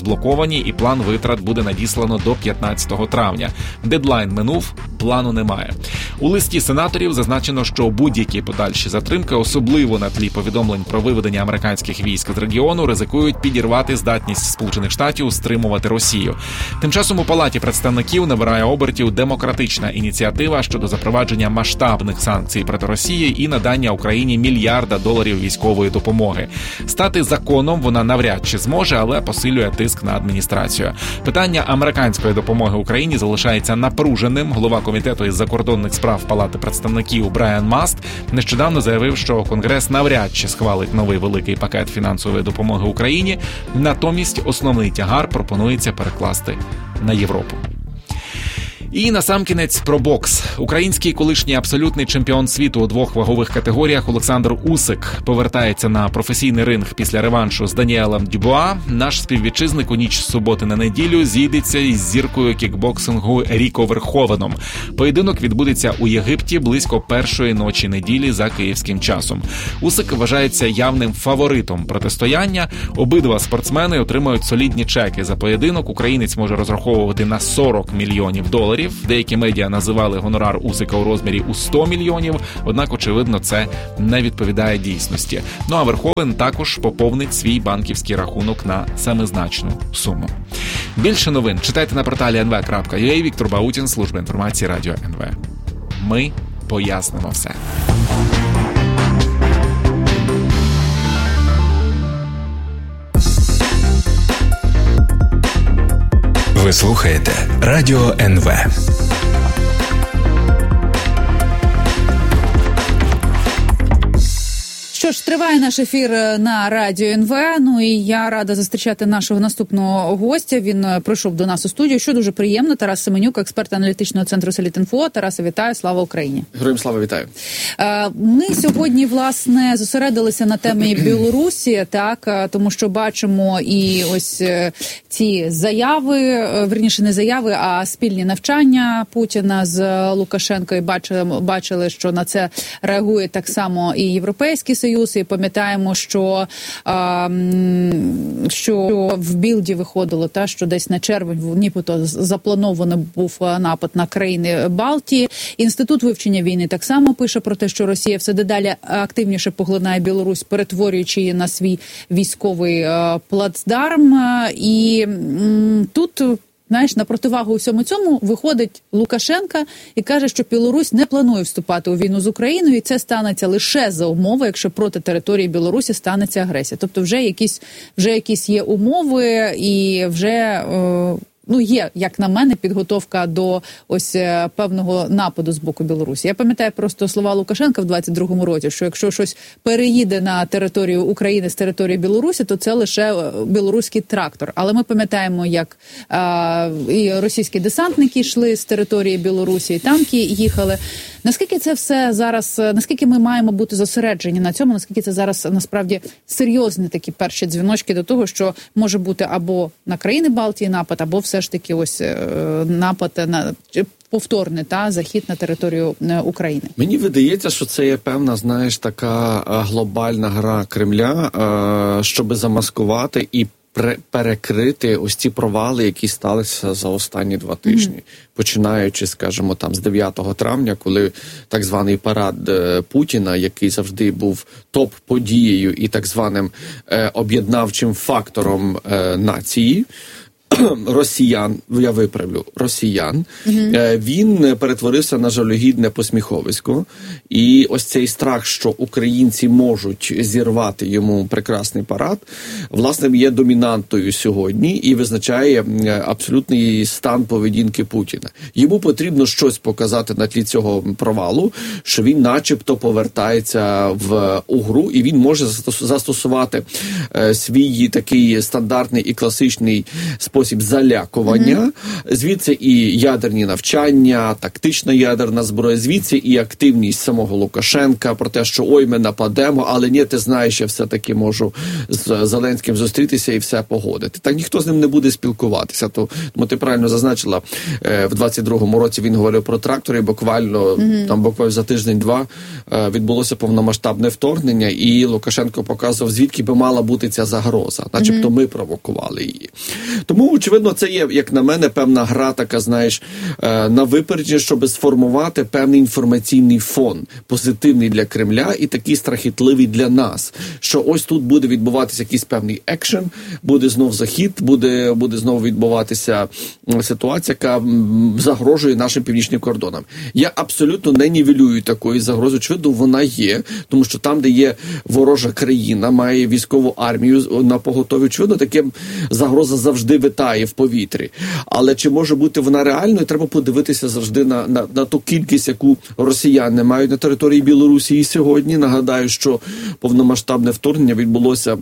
підготовані, і план витрат буде надіслано до п'ятнадцятого травня. Дедлайн минув, плану немає. У листі сенаторів зазначено, що будь-які подальші затримки, особливо на тлі повідомлень про виведення американських військ з регіону, ризикують підірвати здатність Сполучених Штатів стримувати Росію. Тим часом у Палаті представників набирає обертів демократична ініціатива щодо запровадження масштабних санкцій проти Росії і надання Україні мільярда доларів військової допомоги. Стати законом вона навряд чи зможе, але посилює тиск на адміністрацію. Питання американської допомоги Україні залишається напруженим. Голова комітету із закордонних справ Палати представників Брайан Маст нещодавно заявив, що Конгрес навряд чи схвалить новий великий пакет фінансової допомоги Україні. Натомість основний тягар пропонується перекласти на Європу. І насамкінець про бокс. Український колишній абсолютний чемпіон світу у двох вагових категоріях Олександр Усик повертається на професійний ринг після реваншу з Даніелем Дюбуа. Наш співвітчизник у ніч з суботи на неділю зійдеться із зіркою кікбоксингу Ріко Верховеном. Поєдинок відбудеться у Єгипті близько першої ночі неділі за київським часом. Усик вважається явним фаворитом протистояння. Обидва спортсмени отримають солідні чеки за поєдинок. Українець може розраховувати на сорок мільйонів доларів. Деякі медіа називали гонорар Усика у розмірі у сто мільйонів, однак, очевидно, це не відповідає дійсності. Ну а Верховен також поповнить свій банківський рахунок на семизначну суму. Більше новин читайте на порталі ен ве крапка ю а. Віктор Баутін, служба інформації Радіо ен ве. Ми пояснимо все. Ви слухаєте Радіо ен ве. Що ж, триває наш ефір на Радіо ен ве. Ну і я рада зустрічати нашого наступного гостя. Він прийшов до нас у студію, що дуже приємно. Тарас Семенюк, експерт аналітичного центру Селітінфо. Тараса, вітаю, слава Україні. Героям слава, вітаю. Ми сьогодні, власне, зосередилися на темі Білорусі, так, тому що бачимо і ось ці заяви, верніше не заяви, а спільні навчання Путіна з Лукашенко. І бачили, бачили, що на це реагує так само і Європейський Союз. І пам'ятаємо, що, а, що в Білді виходило, та, що десь на червень нібито заплановано був напад на країни Балтії. Інститут вивчення війни так само пише про те, що Росія все дедалі активніше поглинає Білорусь, перетворюючи її на свій військовий а, плацдарм. І м, тут... Знаєш, на противагу усьому цьому виходить Лукашенка і каже, що Білорусь не планує вступати у війну з Україною, і це станеться лише за умови, якщо проти території Білорусі станеться агресія. Тобто вже якісь, вже якісь є умови і вже... Е- Ну, є, як на мене, підготовка до ось певного нападу з боку Білорусі. Я пам'ятаю просто слова Лукашенка в двадцять другому році, що якщо щось переїде на територію України з території Білорусі, то це лише білоруський трактор. Але ми пам'ятаємо, як а, і російські десантники йшли з території Білорусі, і танки їхали. Наскільки це все зараз, наскільки ми маємо бути зосереджені на цьому, наскільки це зараз насправді серйозні такі перші дзвіночки до того, що може бути або на країни Балтії напад, або все ж таки ось напад на повторний та захід на територію України. Мені видається, що це є певна, знаєш, така глобальна гра Кремля, щоб замаскувати і перекрити ось ці провали, які сталися за останні два тижні. Mm-hmm. Починаючи, скажімо, там з дев'ятого травня, коли так званий парад Путіна, який завжди був топ-подією і так званим е, об'єднавчим фактором е, нації, росіян, я виправлю, росіян, mm-hmm. він перетворився на жалюгідне посміховисько. І ось цей страх, що українці можуть зірвати йому прекрасний парад, власне, є домінантою сьогодні і визначає абсолютний стан поведінки Путіна. Йому потрібно щось показати на тлі цього провалу, що він начебто повертається в у гру, і він може застосувати свій такий стандартний і класичний спосіб залякування, mm-hmm. звідси і ядерні навчання, тактична ядерна зброя, звідси і активність самого Лукашенка про те, що ой, ми нападемо, але ні, ти знаєш, я все-таки можу з Зеленським зустрітися і все погодити. Так ніхто з ним не буде спілкуватися. То, тому ти правильно зазначила, в двадцять другому році він говорив про трактори, буквально, mm-hmm. там буквально за тиждень-два відбулося повномасштабне вторгнення, і Лукашенко показував, звідки би мала бути ця загроза, начебто mm-hmm. ми провокували її. Тому очевидно, це є, як на мене, певна гра така, знаєш, на випередження, щоб сформувати певний інформаційний фон, позитивний для Кремля і такий страхітливий для нас, що ось тут буде відбуватися якийсь певний екшен, буде знов захід, буде, буде знову відбуватися ситуація, яка загрожує нашим північним кордонам. Я абсолютно не нівелюю такої загрози. Очевидно, вона є, тому що там, де є ворожа країна, має військову армію на поготові, очевидно, таке загроза завжди витає в повітрі. Але чи може бути вона реальною, треба подивитися завжди на, на, на ту кількість, яку росіяни мають на території Білорусі сьогодні. Нагадаю, що повномасштабне вторгнення відбулося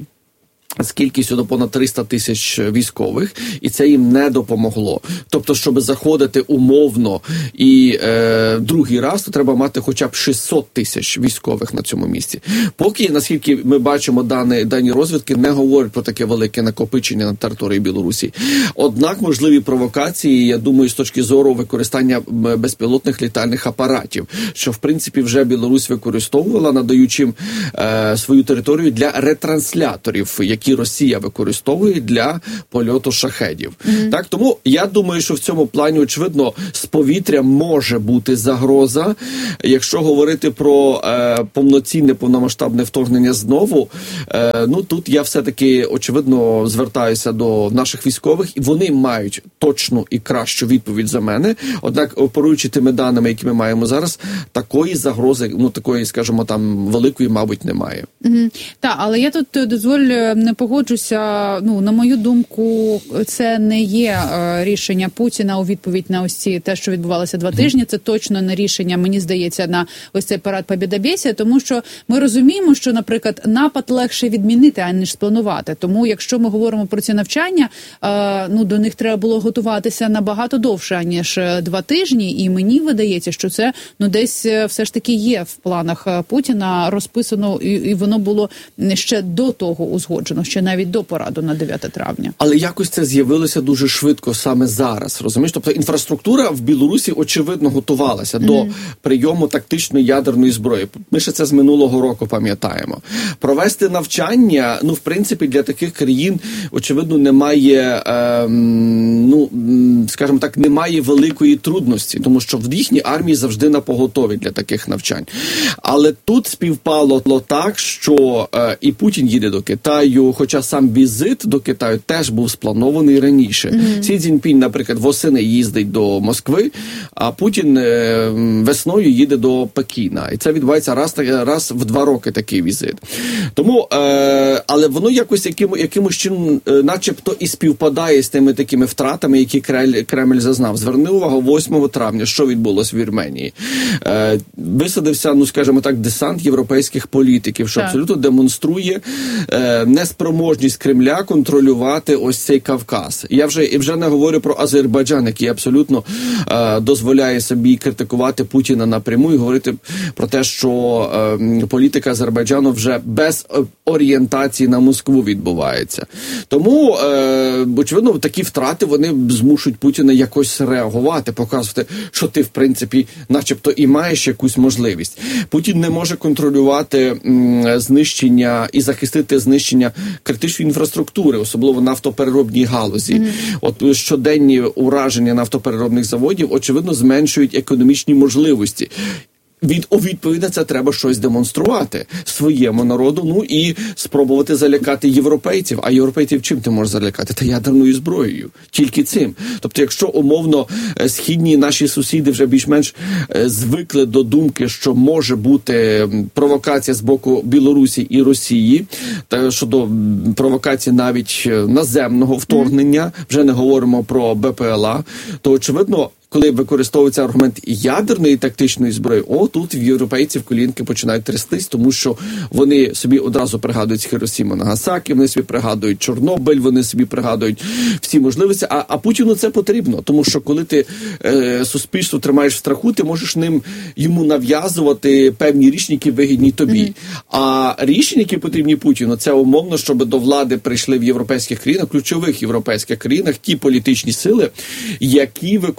з кількістю до понад триста тисяч військових, і це їм не допомогло. Тобто, щоб заходити умовно і е, другий раз, то треба мати хоча б шістсот тисяч військових на цьому місці. Поки, наскільки ми бачимо, дані, дані розвідки не говорять про таке велике накопичення на території Білорусі. Однак, можливі провокації, я думаю, з точки зору використання безпілотних літальних апаратів, що, в принципі, вже Білорусь використовувала, надаючи е, свою територію для ретрансляторів, які які Росія використовує для польоту шахедів. Mm-hmm. Так, тому я думаю, що в цьому плані, очевидно, з повітря може бути загроза. Якщо говорити про е, повноцінне, повномасштабне вторгнення знову, е, ну тут я все-таки, очевидно, звертаюся до наших військових, і вони мають точну і кращу відповідь за мене. Однак, оперуючи тими даними, які ми маємо зараз, такої загрози, ну такої, скажімо, там великої, мабуть, немає. Mm-hmm. Так, але я тут, дозволь, не погоджуся. Ну, на мою думку, це не є е, рішення Путіна у відповідь на ось ці те, що відбувалося два тижні. Це точно не рішення, мені здається, на ось цей парад Побєдобєсія, тому що ми розуміємо, що, наприклад, напад легше відмінити, аніж спланувати. Тому, якщо ми говоримо про ці навчання, е, ну, до них треба було готуватися набагато довше, ніж два тижні, і мені видається, що це, ну, десь все ж таки є в планах Путіна розписано, і, і воно було ще до того узгоджено, ще навіть до параду на дев'яте травня. Але якось це з'явилося дуже швидко саме зараз, розумієш? Тобто інфраструктура в Білорусі, очевидно, готувалася mm. до прийому тактичної ядерної зброї. Ми ще це з минулого року пам'ятаємо. Провести навчання, ну, в принципі, для таких країн, очевидно, немає, е, ну, скажімо так, немає великої трудності, тому що в їхній армії завжди на поготові для таких навчань. Але тут співпало так, що е, і Путін їде до Китаю, хоча сам візит до Китаю теж був спланований раніше. Mm-hmm. Сі Цзіньпінь, наприклад, восени їздить до Москви, а Путін е, весною їде до Пекіна. І це відбувається раз, раз в два роки такий візит. Тому, е, але воно якось яким, якимось чином е, начебто і співпадає з тими такими втратами, які Кремль, Кремль зазнав. Зверни увагу, восьмого травня, що відбулося в Вірменії. Е, висадився, ну, скажімо так, десант європейських політиків, що так. абсолютно демонструє е, неспроможність Кремля контролювати ось цей Кавказ. Я вже, і вже не говорю про Азербайджан, який абсолютно е, дозволяє собі критикувати Путіна напряму і говорити про те, що е, політика Азербайджану вже без орієнтації на Москву відбувається. Тому, е, очевидно, такі втрати, вони змушують Путіна якось реагувати, показувати, що ти, в принципі, начебто і маєш якусь можливість. Путін не може контролювати м, знищення і захистити знищення критичної інфраструктури, особливо нафтопереробній галузі. Mm-hmm. От щоденні ураження нафтопереробних заводів, очевидно, зменшують економічні можливості. Від, у відповідь на це треба щось демонструвати своєму народу, ну і спробувати залякати європейців. А європейців чим ти можеш залякати? Та ядерною зброєю. Тільки цим. Тобто, якщо умовно східні наші сусіди вже більш-менш звикли до думки, що може бути провокація з боку Білорусі і Росії, та щодо провокації навіть наземного вторгнення, вже не говоримо про Бе Пе Еле А, то, очевидно, коли використовується аргумент ядерної тактичної зброї, о, тут в європейців колінки починають трястись, тому що вони собі одразу пригадують Хіросіму, Нагасакі, вони собі пригадують Чорнобиль, вони собі пригадують всі можливості, а, а Путіну це потрібно, тому що коли ти е, суспільство тримаєш в страху, ти можеш ним йому нав'язувати певні рішення, які вигідні тобі. Mm-hmm. А рішення, які потрібні Путіну, це умовно, щоб до влади прийшли в європейських країнах, ключових європейських країнах, ті політичні сили, які використовують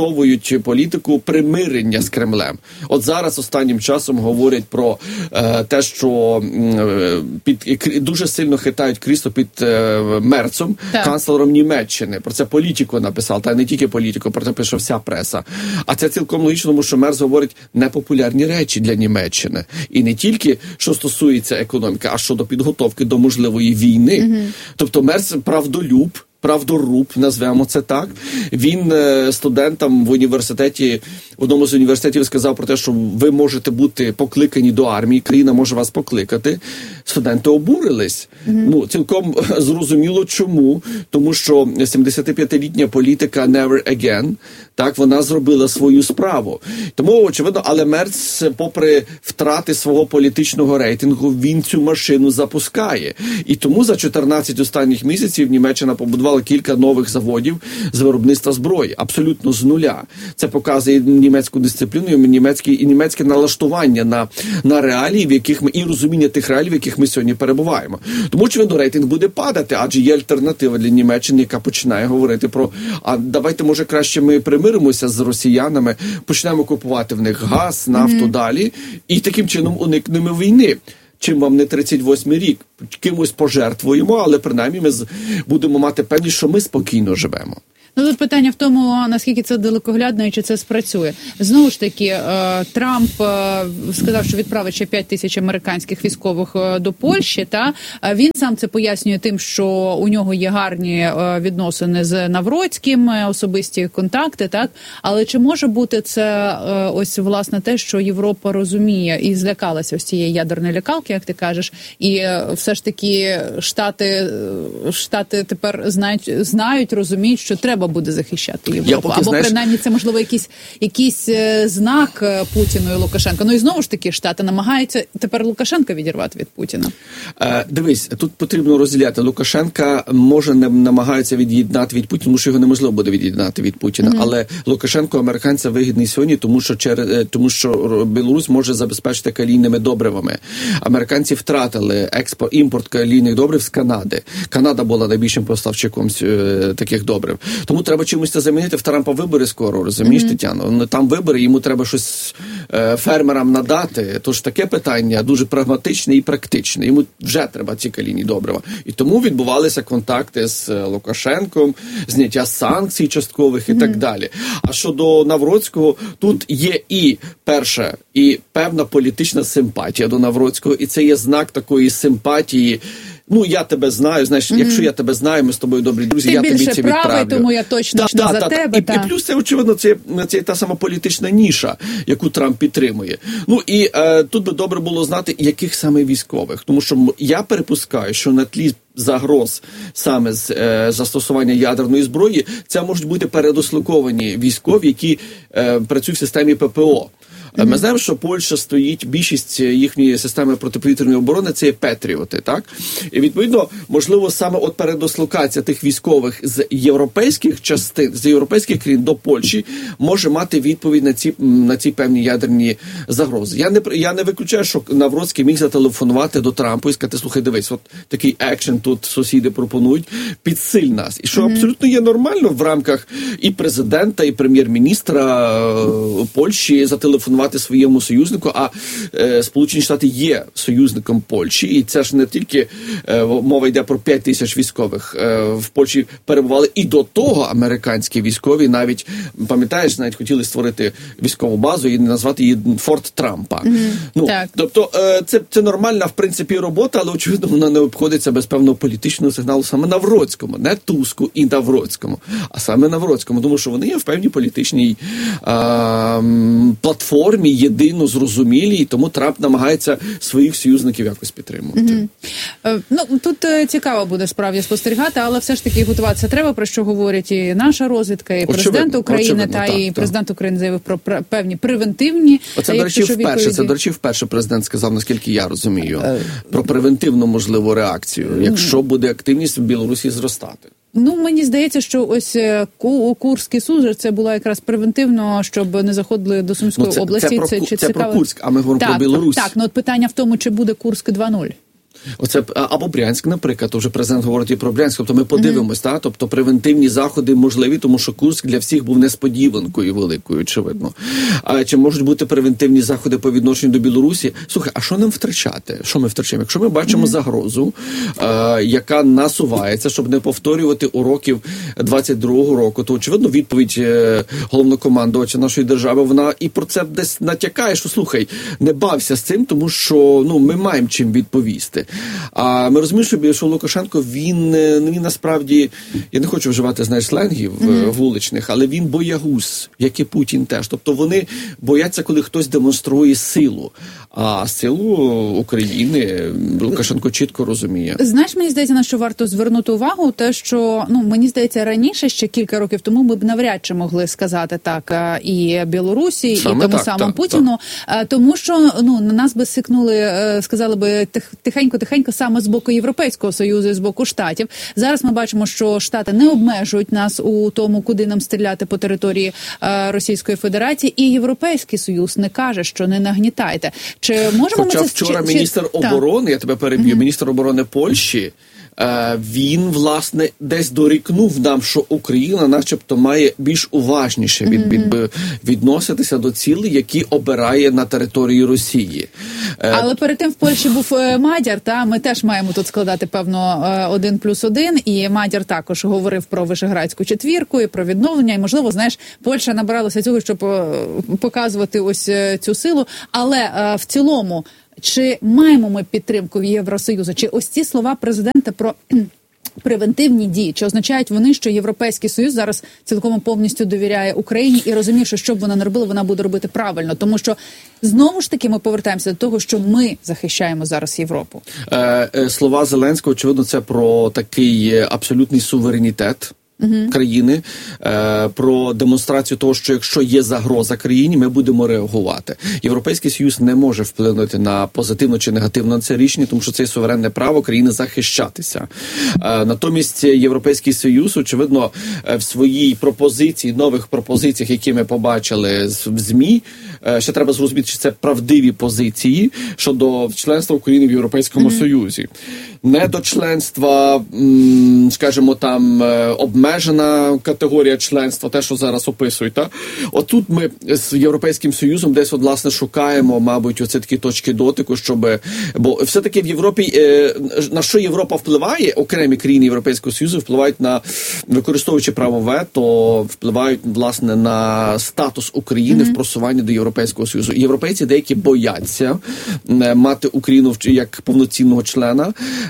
використовують політику примирення з Кремлем. От зараз останнім часом говорять про е, те, що е, під дуже сильно хитають крісло під е, Мерцом, так. канцлером Німеччини. Про це Політіко написав, та не тільки Політіко, про це пише вся преса. А це цілком логічно, тому що Мерц говорить непопулярні речі для Німеччини. І не тільки, що стосується економіки, а щодо підготовки до можливої війни. Mm-hmm. Тобто Мерц правдолюб, правдоруб, назвемо це так. Він студентам в університеті, в одному з університетів сказав про те, що ви можете бути покликані до армії, країна може вас покликати. Студенти обурились. Mm-hmm. Ну, цілком зрозуміло чому. Тому що сімдесятип'ятилітня політика Never Again, так, вона зробила свою справу. Тому, очевидно, але Мерц, попри втрати свого політичного рейтингу, він цю машину запускає. І тому за чотирнадцять останніх місяців Німеччина побудувала кілька нових заводів з виробництва зброї. Абсолютно з нуля. Це показує німецьку дисципліну і німецьке, і німецьке налаштування на, на реалії, в яких ми, і розуміння тих реалій, в яких ми сьогодні перебуваємо. Тому, очевидно, рейтинг буде падати, адже є альтернатива для Німеччини, яка починає говорити про, а давайте, може, краще ми примиримося з росіянами, почнемо купувати в них газ, нафту, mm-hmm. далі, і таким чином уникнемо війни. Чим вам не тридцять восьмий рік, кимось пожертвуємо, але принаймні ми будемо мати певність, що ми спокійно живемо. Ну, тут питання в тому, наскільки це далекоглядно і чи це спрацює. Знову ж таки, Трамп сказав, що відправить ще п'ять тисяч американських військових до Польщі, та він сам це пояснює тим, що у нього є гарні відносини з Навроцьким, особисті контакти, так? Але чи може бути це ось, власне, те, що Європа розуміє і злякалася ось цієї ядерної лякалки, як ти кажеш, і все ж таки Штати, Штати тепер знають, знають, розуміють, що треба буде захищати Європу. Поки, Або знаєш... принаймні це, можливо, якийсь, якийсь е, знак Путіну і Лукашенка. Ну і знову ж таки Штати намагаються тепер Лукашенка відірвати від Путіна. Е, дивись, тут потрібно розділяти. Лукашенка може не намагаються від'єднати від Путіна, тому що його неможливо буде від'єднати від Путіна. Mm-hmm. Але Лукашенко американцям вигідний сьогодні, тому що, через, тому що Білорусь може забезпечити калійними добривами. Американці втратили експорт, імпорт калійних добрив з Канади. Канада була найбільшим поставщиком е, таких добрив. Тому треба чимось це замінити. В Трампа вибори скоро, розумієш, mm-hmm. Тетяно? Там вибори, йому треба щось е, фермерам надати. Тож таке питання дуже прагматичне і практичне. Йому вже треба ці калійні добрива. І тому відбувалися контакти з Лукашенком, зняття санкцій часткових і mm-hmm. так далі. А щодо Навроцького, тут є і, перше, і певна політична симпатія до Навроцького, і це є знак такої симпатії. Ну, я тебе знаю, знаєш, mm-hmm. якщо я тебе знаю, ми з тобою добрі друзі, Ти я тобі це правий, відправлю. Тому я точно да, за да, тебе. І, та. і плюс це, очевидно, це, це та сама політична ніша, яку Трамп підтримує. Ну, і е, тут би добре було знати, яких саме військових. Тому що я перепускаю, що на тлі загроз саме з е, застосування ядерної зброї, це можуть бути передислоковані військові, які е, працюють в системі ППО. Mm-hmm. Ми знаємо, що Польща стоїть, більшість їхньої системи протиповітряної оборони – це є Петріоти, так? І, відповідно, можливо, саме от передислокація тих військових з європейських частин, з європейських країн до Польщі може мати відповідь на ці, на ці певні ядерні загрози. Я не, я не виключаю, що Навроцький міг зателефонувати до Трампа і сказати, слухай, дивись, от такий екшен тут сусіди пропонують, підсиль нас. І що mm-hmm. абсолютно є нормально в рамках і президента, і прем'єр-міністра е, Польщі зателефонувати своєму союзнику, а е, Сполучені Штати є союзником Польщі, і це ж не тільки е, мова йде про п'ять тисяч військових. Е, в Польщі перебували і до того американські військові, навіть, пам'ятаєш, навіть хотіли створити військову базу і назвати її Форт Трампа. Mm-hmm. Ну, так. Тобто, е, це, це нормальна, в принципі, робота, але, очевидно, вона не обходиться без певного політичного сигналу саме Навроцькому, не Туску і Навроцькому, а саме Навроцькому, тому що вони є в певній політичній е, платформі, єдино зрозумілі, і тому Трамп намагається своїх союзників якось підтримувати. Mm-hmm. Е, ну, тут е, цікаво буде справді спостерігати, але все ж таки готуватися треба, про що говорять і наша розвідка, і президент очевидно, України, очевидно, та так, і так. президент України заявив про певні превентивні. Оце, до речі, вперше, це, до речі, вперше президент сказав, наскільки я розумію, е... про превентивну можливу реакцію, якщо буде активність в Білорусі зростати. Ну, мені здається, що ось Курський суд, це було якраз превентивно, щоб не заходили до Сумської ну, це, області. Це, це, це, чи це цікаво? про Курськ, а ми говоримо так, про Білорусь. Так, ну от питання в тому, чи буде Курськ два нуль. Оце або Брянськ, наприклад, то вже президент говорить і про Брянськ. Тобто ми подивимось, mm-hmm. та тобто превентивні заходи можливі, тому що Курськ для всіх був несподіванкою великою, очевидно. А чи можуть бути превентивні заходи по відношенню до Білорусі? Слухай, а що нам втрачати? Що ми втрачаємо? Якщо ми бачимо mm-hmm. загрозу, е, яка насувається, щоб не повторювати уроків двадцять другого року, то очевидно відповідь е, головнокомандувача нашої держави, вона і про це десь натякає, що слухай, не бався з цим, тому що ну ми маємо чим відповісти. А ми розуміємо, що Лукашенко, він, він насправді, я не хочу вживати, знаєш, сленгів mm-hmm. вуличних, але він боягуз, як і Путін теж. Тобто вони бояться, коли хтось демонструє силу. А силу України Лукашенко чітко розуміє. Знаєш, мені здається, на що варто звернути увагу, те, що, ну, мені здається, раніше, ще кілька років тому, ми б навряд чи могли сказати так і Білорусі, Саме і тому так, самому так, Путіну, так. тому що, ну, на нас би сикнули, сказали би, тихенько-тихенько саме з боку Європейського Союзу, з боку Штатів. Зараз ми бачимо, що Штати не обмежують нас у тому, куди нам стріляти по території е, Російської Федерації, і Європейський Союз не каже, що не нагнітайте. Чи можемо Хоча ми це... вчора чи, міністр чи... оборони, я тебе переб'ю, mm-hmm. міністр оборони Польщі, він, власне, десь дорікнув нам, що Україна начебто має більш уважніше від, від, від, відноситися до цілей, які обирає на території Росії. Але перед тим в Польщі був Мадяр, та ми теж маємо тут складати, певно, один плюс один, і Мадяр також говорив про Вишеградську четвірку і про відновлення, і, можливо, знаєш, Польща набиралася цього, щоб показувати ось цю силу, але в цілому чи маємо ми підтримку в Євросоюзу? Чи ось ці слова президента про превентивні дії, чи означають вони, що Європейський Союз зараз цілком повністю довіряє Україні і розуміє, що що б вона не робила, вона буде робити правильно? Тому що, знову ж таки, ми повертаємося до того, що ми захищаємо зараз Європу. Е, е, слова Зеленського, очевидно, це про такий абсолютний суверенітет Uh-huh. країни, е, про демонстрацію того, що якщо є загроза країні, ми будемо реагувати. Європейський Союз не може вплинути на позитивно чи негативно на це рішення, тому що це суверенне право країни захищатися. Е, натомість Європейський Союз, очевидно, в своїй пропозиції, нових пропозиціях, які ми побачили в ЗМІ, е, ще треба зрозуміти, чи це правдиві позиції щодо членства України в Європейському uh-huh. Союзі. Не до членства, скажімо, там, обмежена категорія членства, те, що зараз описують. Та? Отут ми з Європейським Союзом десь, от, власне, шукаємо, мабуть, оце такі точки дотику, щоб... Бо все-таки в Європі, на що Європа впливає, окремі країни Європейського Союзу впливають на, використовуючи право вето, впливають, власне, на статус України mm-hmm. в просуванні до Європейського Союзу. Європейці деякі бояться мати Україну як повноцінного члена.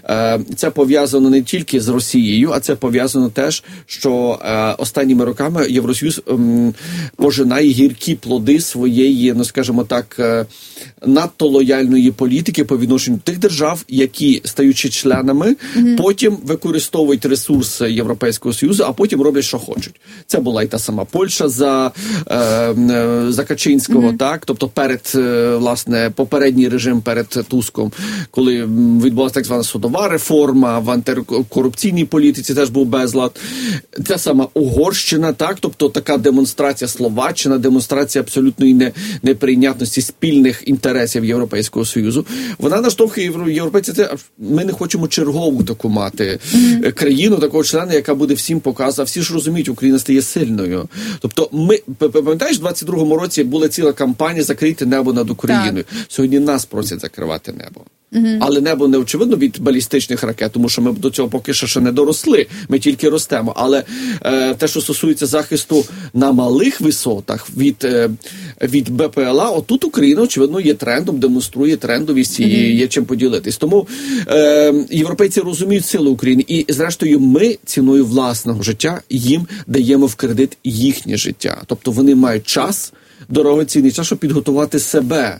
Це пов'язано не тільки з Росією, а це пов'язано теж, що е, останніми роками Євросоюз е, пожинає гіркі плоди своєї, ну скажімо так, е, надто лояльної політики по відношенню тих держав, які, стаючи членами, mm-hmm. потім використовують ресурси Європейського Союзу, а потім роблять, що хочуть. Це була і та сама Польща за, е, за Качинського, mm-hmm. так, тобто перед, е, власне, попередній режим перед Туском, коли відбулася так звана судова реформа, в антикорупційній політиці теж був безлад. Це сама Угорщина, так, тобто така демонстрація Словаччина, демонстрація абсолютної не, неприйнятності спільних інтересів Європейського Союзу. Вона наштовхує європейців, це ми не хочемо чергову таку мати mm-hmm. країну, такого члена, яка буде всім показувати. Всі ж розуміють, Україна стає сильною. Тобто ми, пам'ятаєш, в двадцять другому році була ціла кампанія «Закрийте небо над Україною». Так. Сьогодні нас просять закривати небо. Uh-huh. Але небо не очевидно від балістичних ракет, тому що ми до цього поки що ще не доросли, ми тільки ростемо. Але е, те, що стосується захисту на малих висотах від, е, від БПЛА, отут Україна, очевидно, є трендом, демонструє трендовість і uh-huh. є чим поділитись. Тому е, європейці розуміють силу України і, зрештою, ми ціною власного життя їм даємо в кредит їхнє життя. Тобто вони мають час, дорогоцінний час, щоб підготувати себе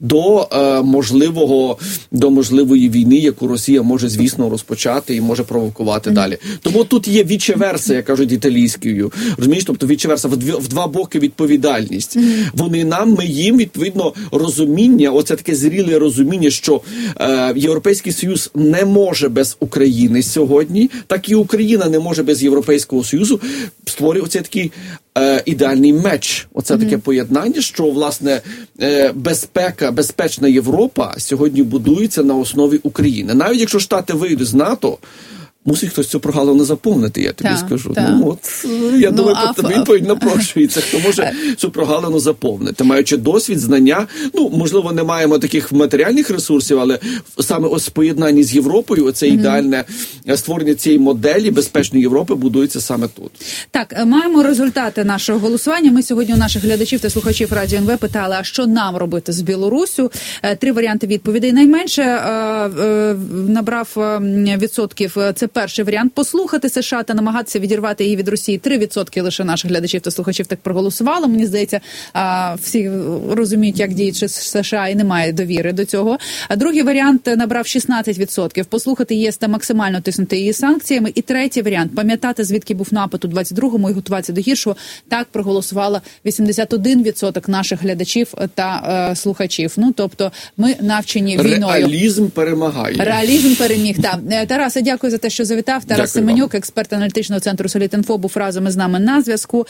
до е, можливого до можливої війни, яку Росія може, звісно, розпочати і може провокувати mm-hmm. далі. Тому тут є віче-верса, як кажуть італійською. Розумієш, тобто віче-верса, в, в два боки відповідальність. Mm-hmm. Вони нам, ми їм, відповідно, розуміння, оце таке зріле розуміння, що е, Європейський Союз не може без України сьогодні, так і Україна не може без Європейського Союзу. Створює оце такий е, ідеальний меч. Оце mm-hmm. таке поєднання, що, власне, е, безпека, безпечна Європа сьогодні будується на основі України. Навіть якщо Штати вийдуть з НАТО, мусить хтось цю прогалину заповнити, я тобі та, скажу. Та. Ну, от, я ну, думаю, а... відповідь напрошується. Хто може цю прогалину заповнити? Маючи досвід, знання, ну, можливо, не маємо таких матеріальних ресурсів, але саме ось в поєднанні з Європою, оце mm-hmm. ідеальне створення цієї моделі безпечної Європи будується саме тут. Так, маємо результати нашого голосування. Ми сьогодні у наших глядачів та слухачів Радіо ен ве питали, а що нам робити з Білоруссю? Три варіанти відповідей. Найменше набрав відсотків. Це перший варіант – послухати США та намагатися відірвати її від Росії. Три відсотки лише наших глядачів та слухачів так проголосувало. Мені здається, всі розуміють, як діють США, і немає довіри до цього. А другий варіант набрав шістнадцять відсотків. Послухати ЄС та максимально тиснути її санкціями. І третій варіант – пам'ятати, звідки був напад у двадцять другому і готуватися до гіршого. Так проголосувало вісімдесят один відсоток наших глядачів та е, слухачів. Ну, тобто, ми навчені війною. Реалізм перемагає. Реалізм переміг, так. Тарасе, дякую за те, що завітав. Тарас Дякую Семенюк, вам. Експерт аналітичного центру «Солітінфо», був разом із нами на зв'язку.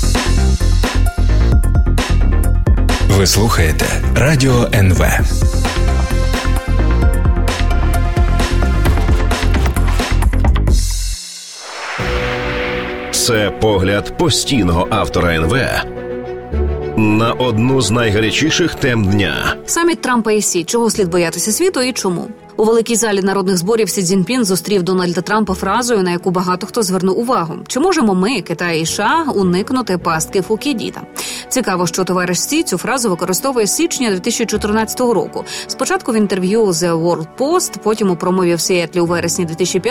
Ви слухаєте Радіо ен ве. Це погляд постійного автора ен ве на одну з найгарячіших тем дня. Саміт Трампа і Сі. Чого слід боятися світу і чому? У великій залі народних зборів Сі Цзіньпін зустрів Дональда Трампа фразою, на яку багато хто звернув увагу. Чи можемо ми, Китай і США, уникнути пастки Фукідіда? Цікаво, що товариш Сі цю фразу використовує з січня дві тисячі чотирнадцятого року. Спочатку в інтерв'ю The World Post, потім у промові в Сіетлі у вересні дві тисячі п'ятого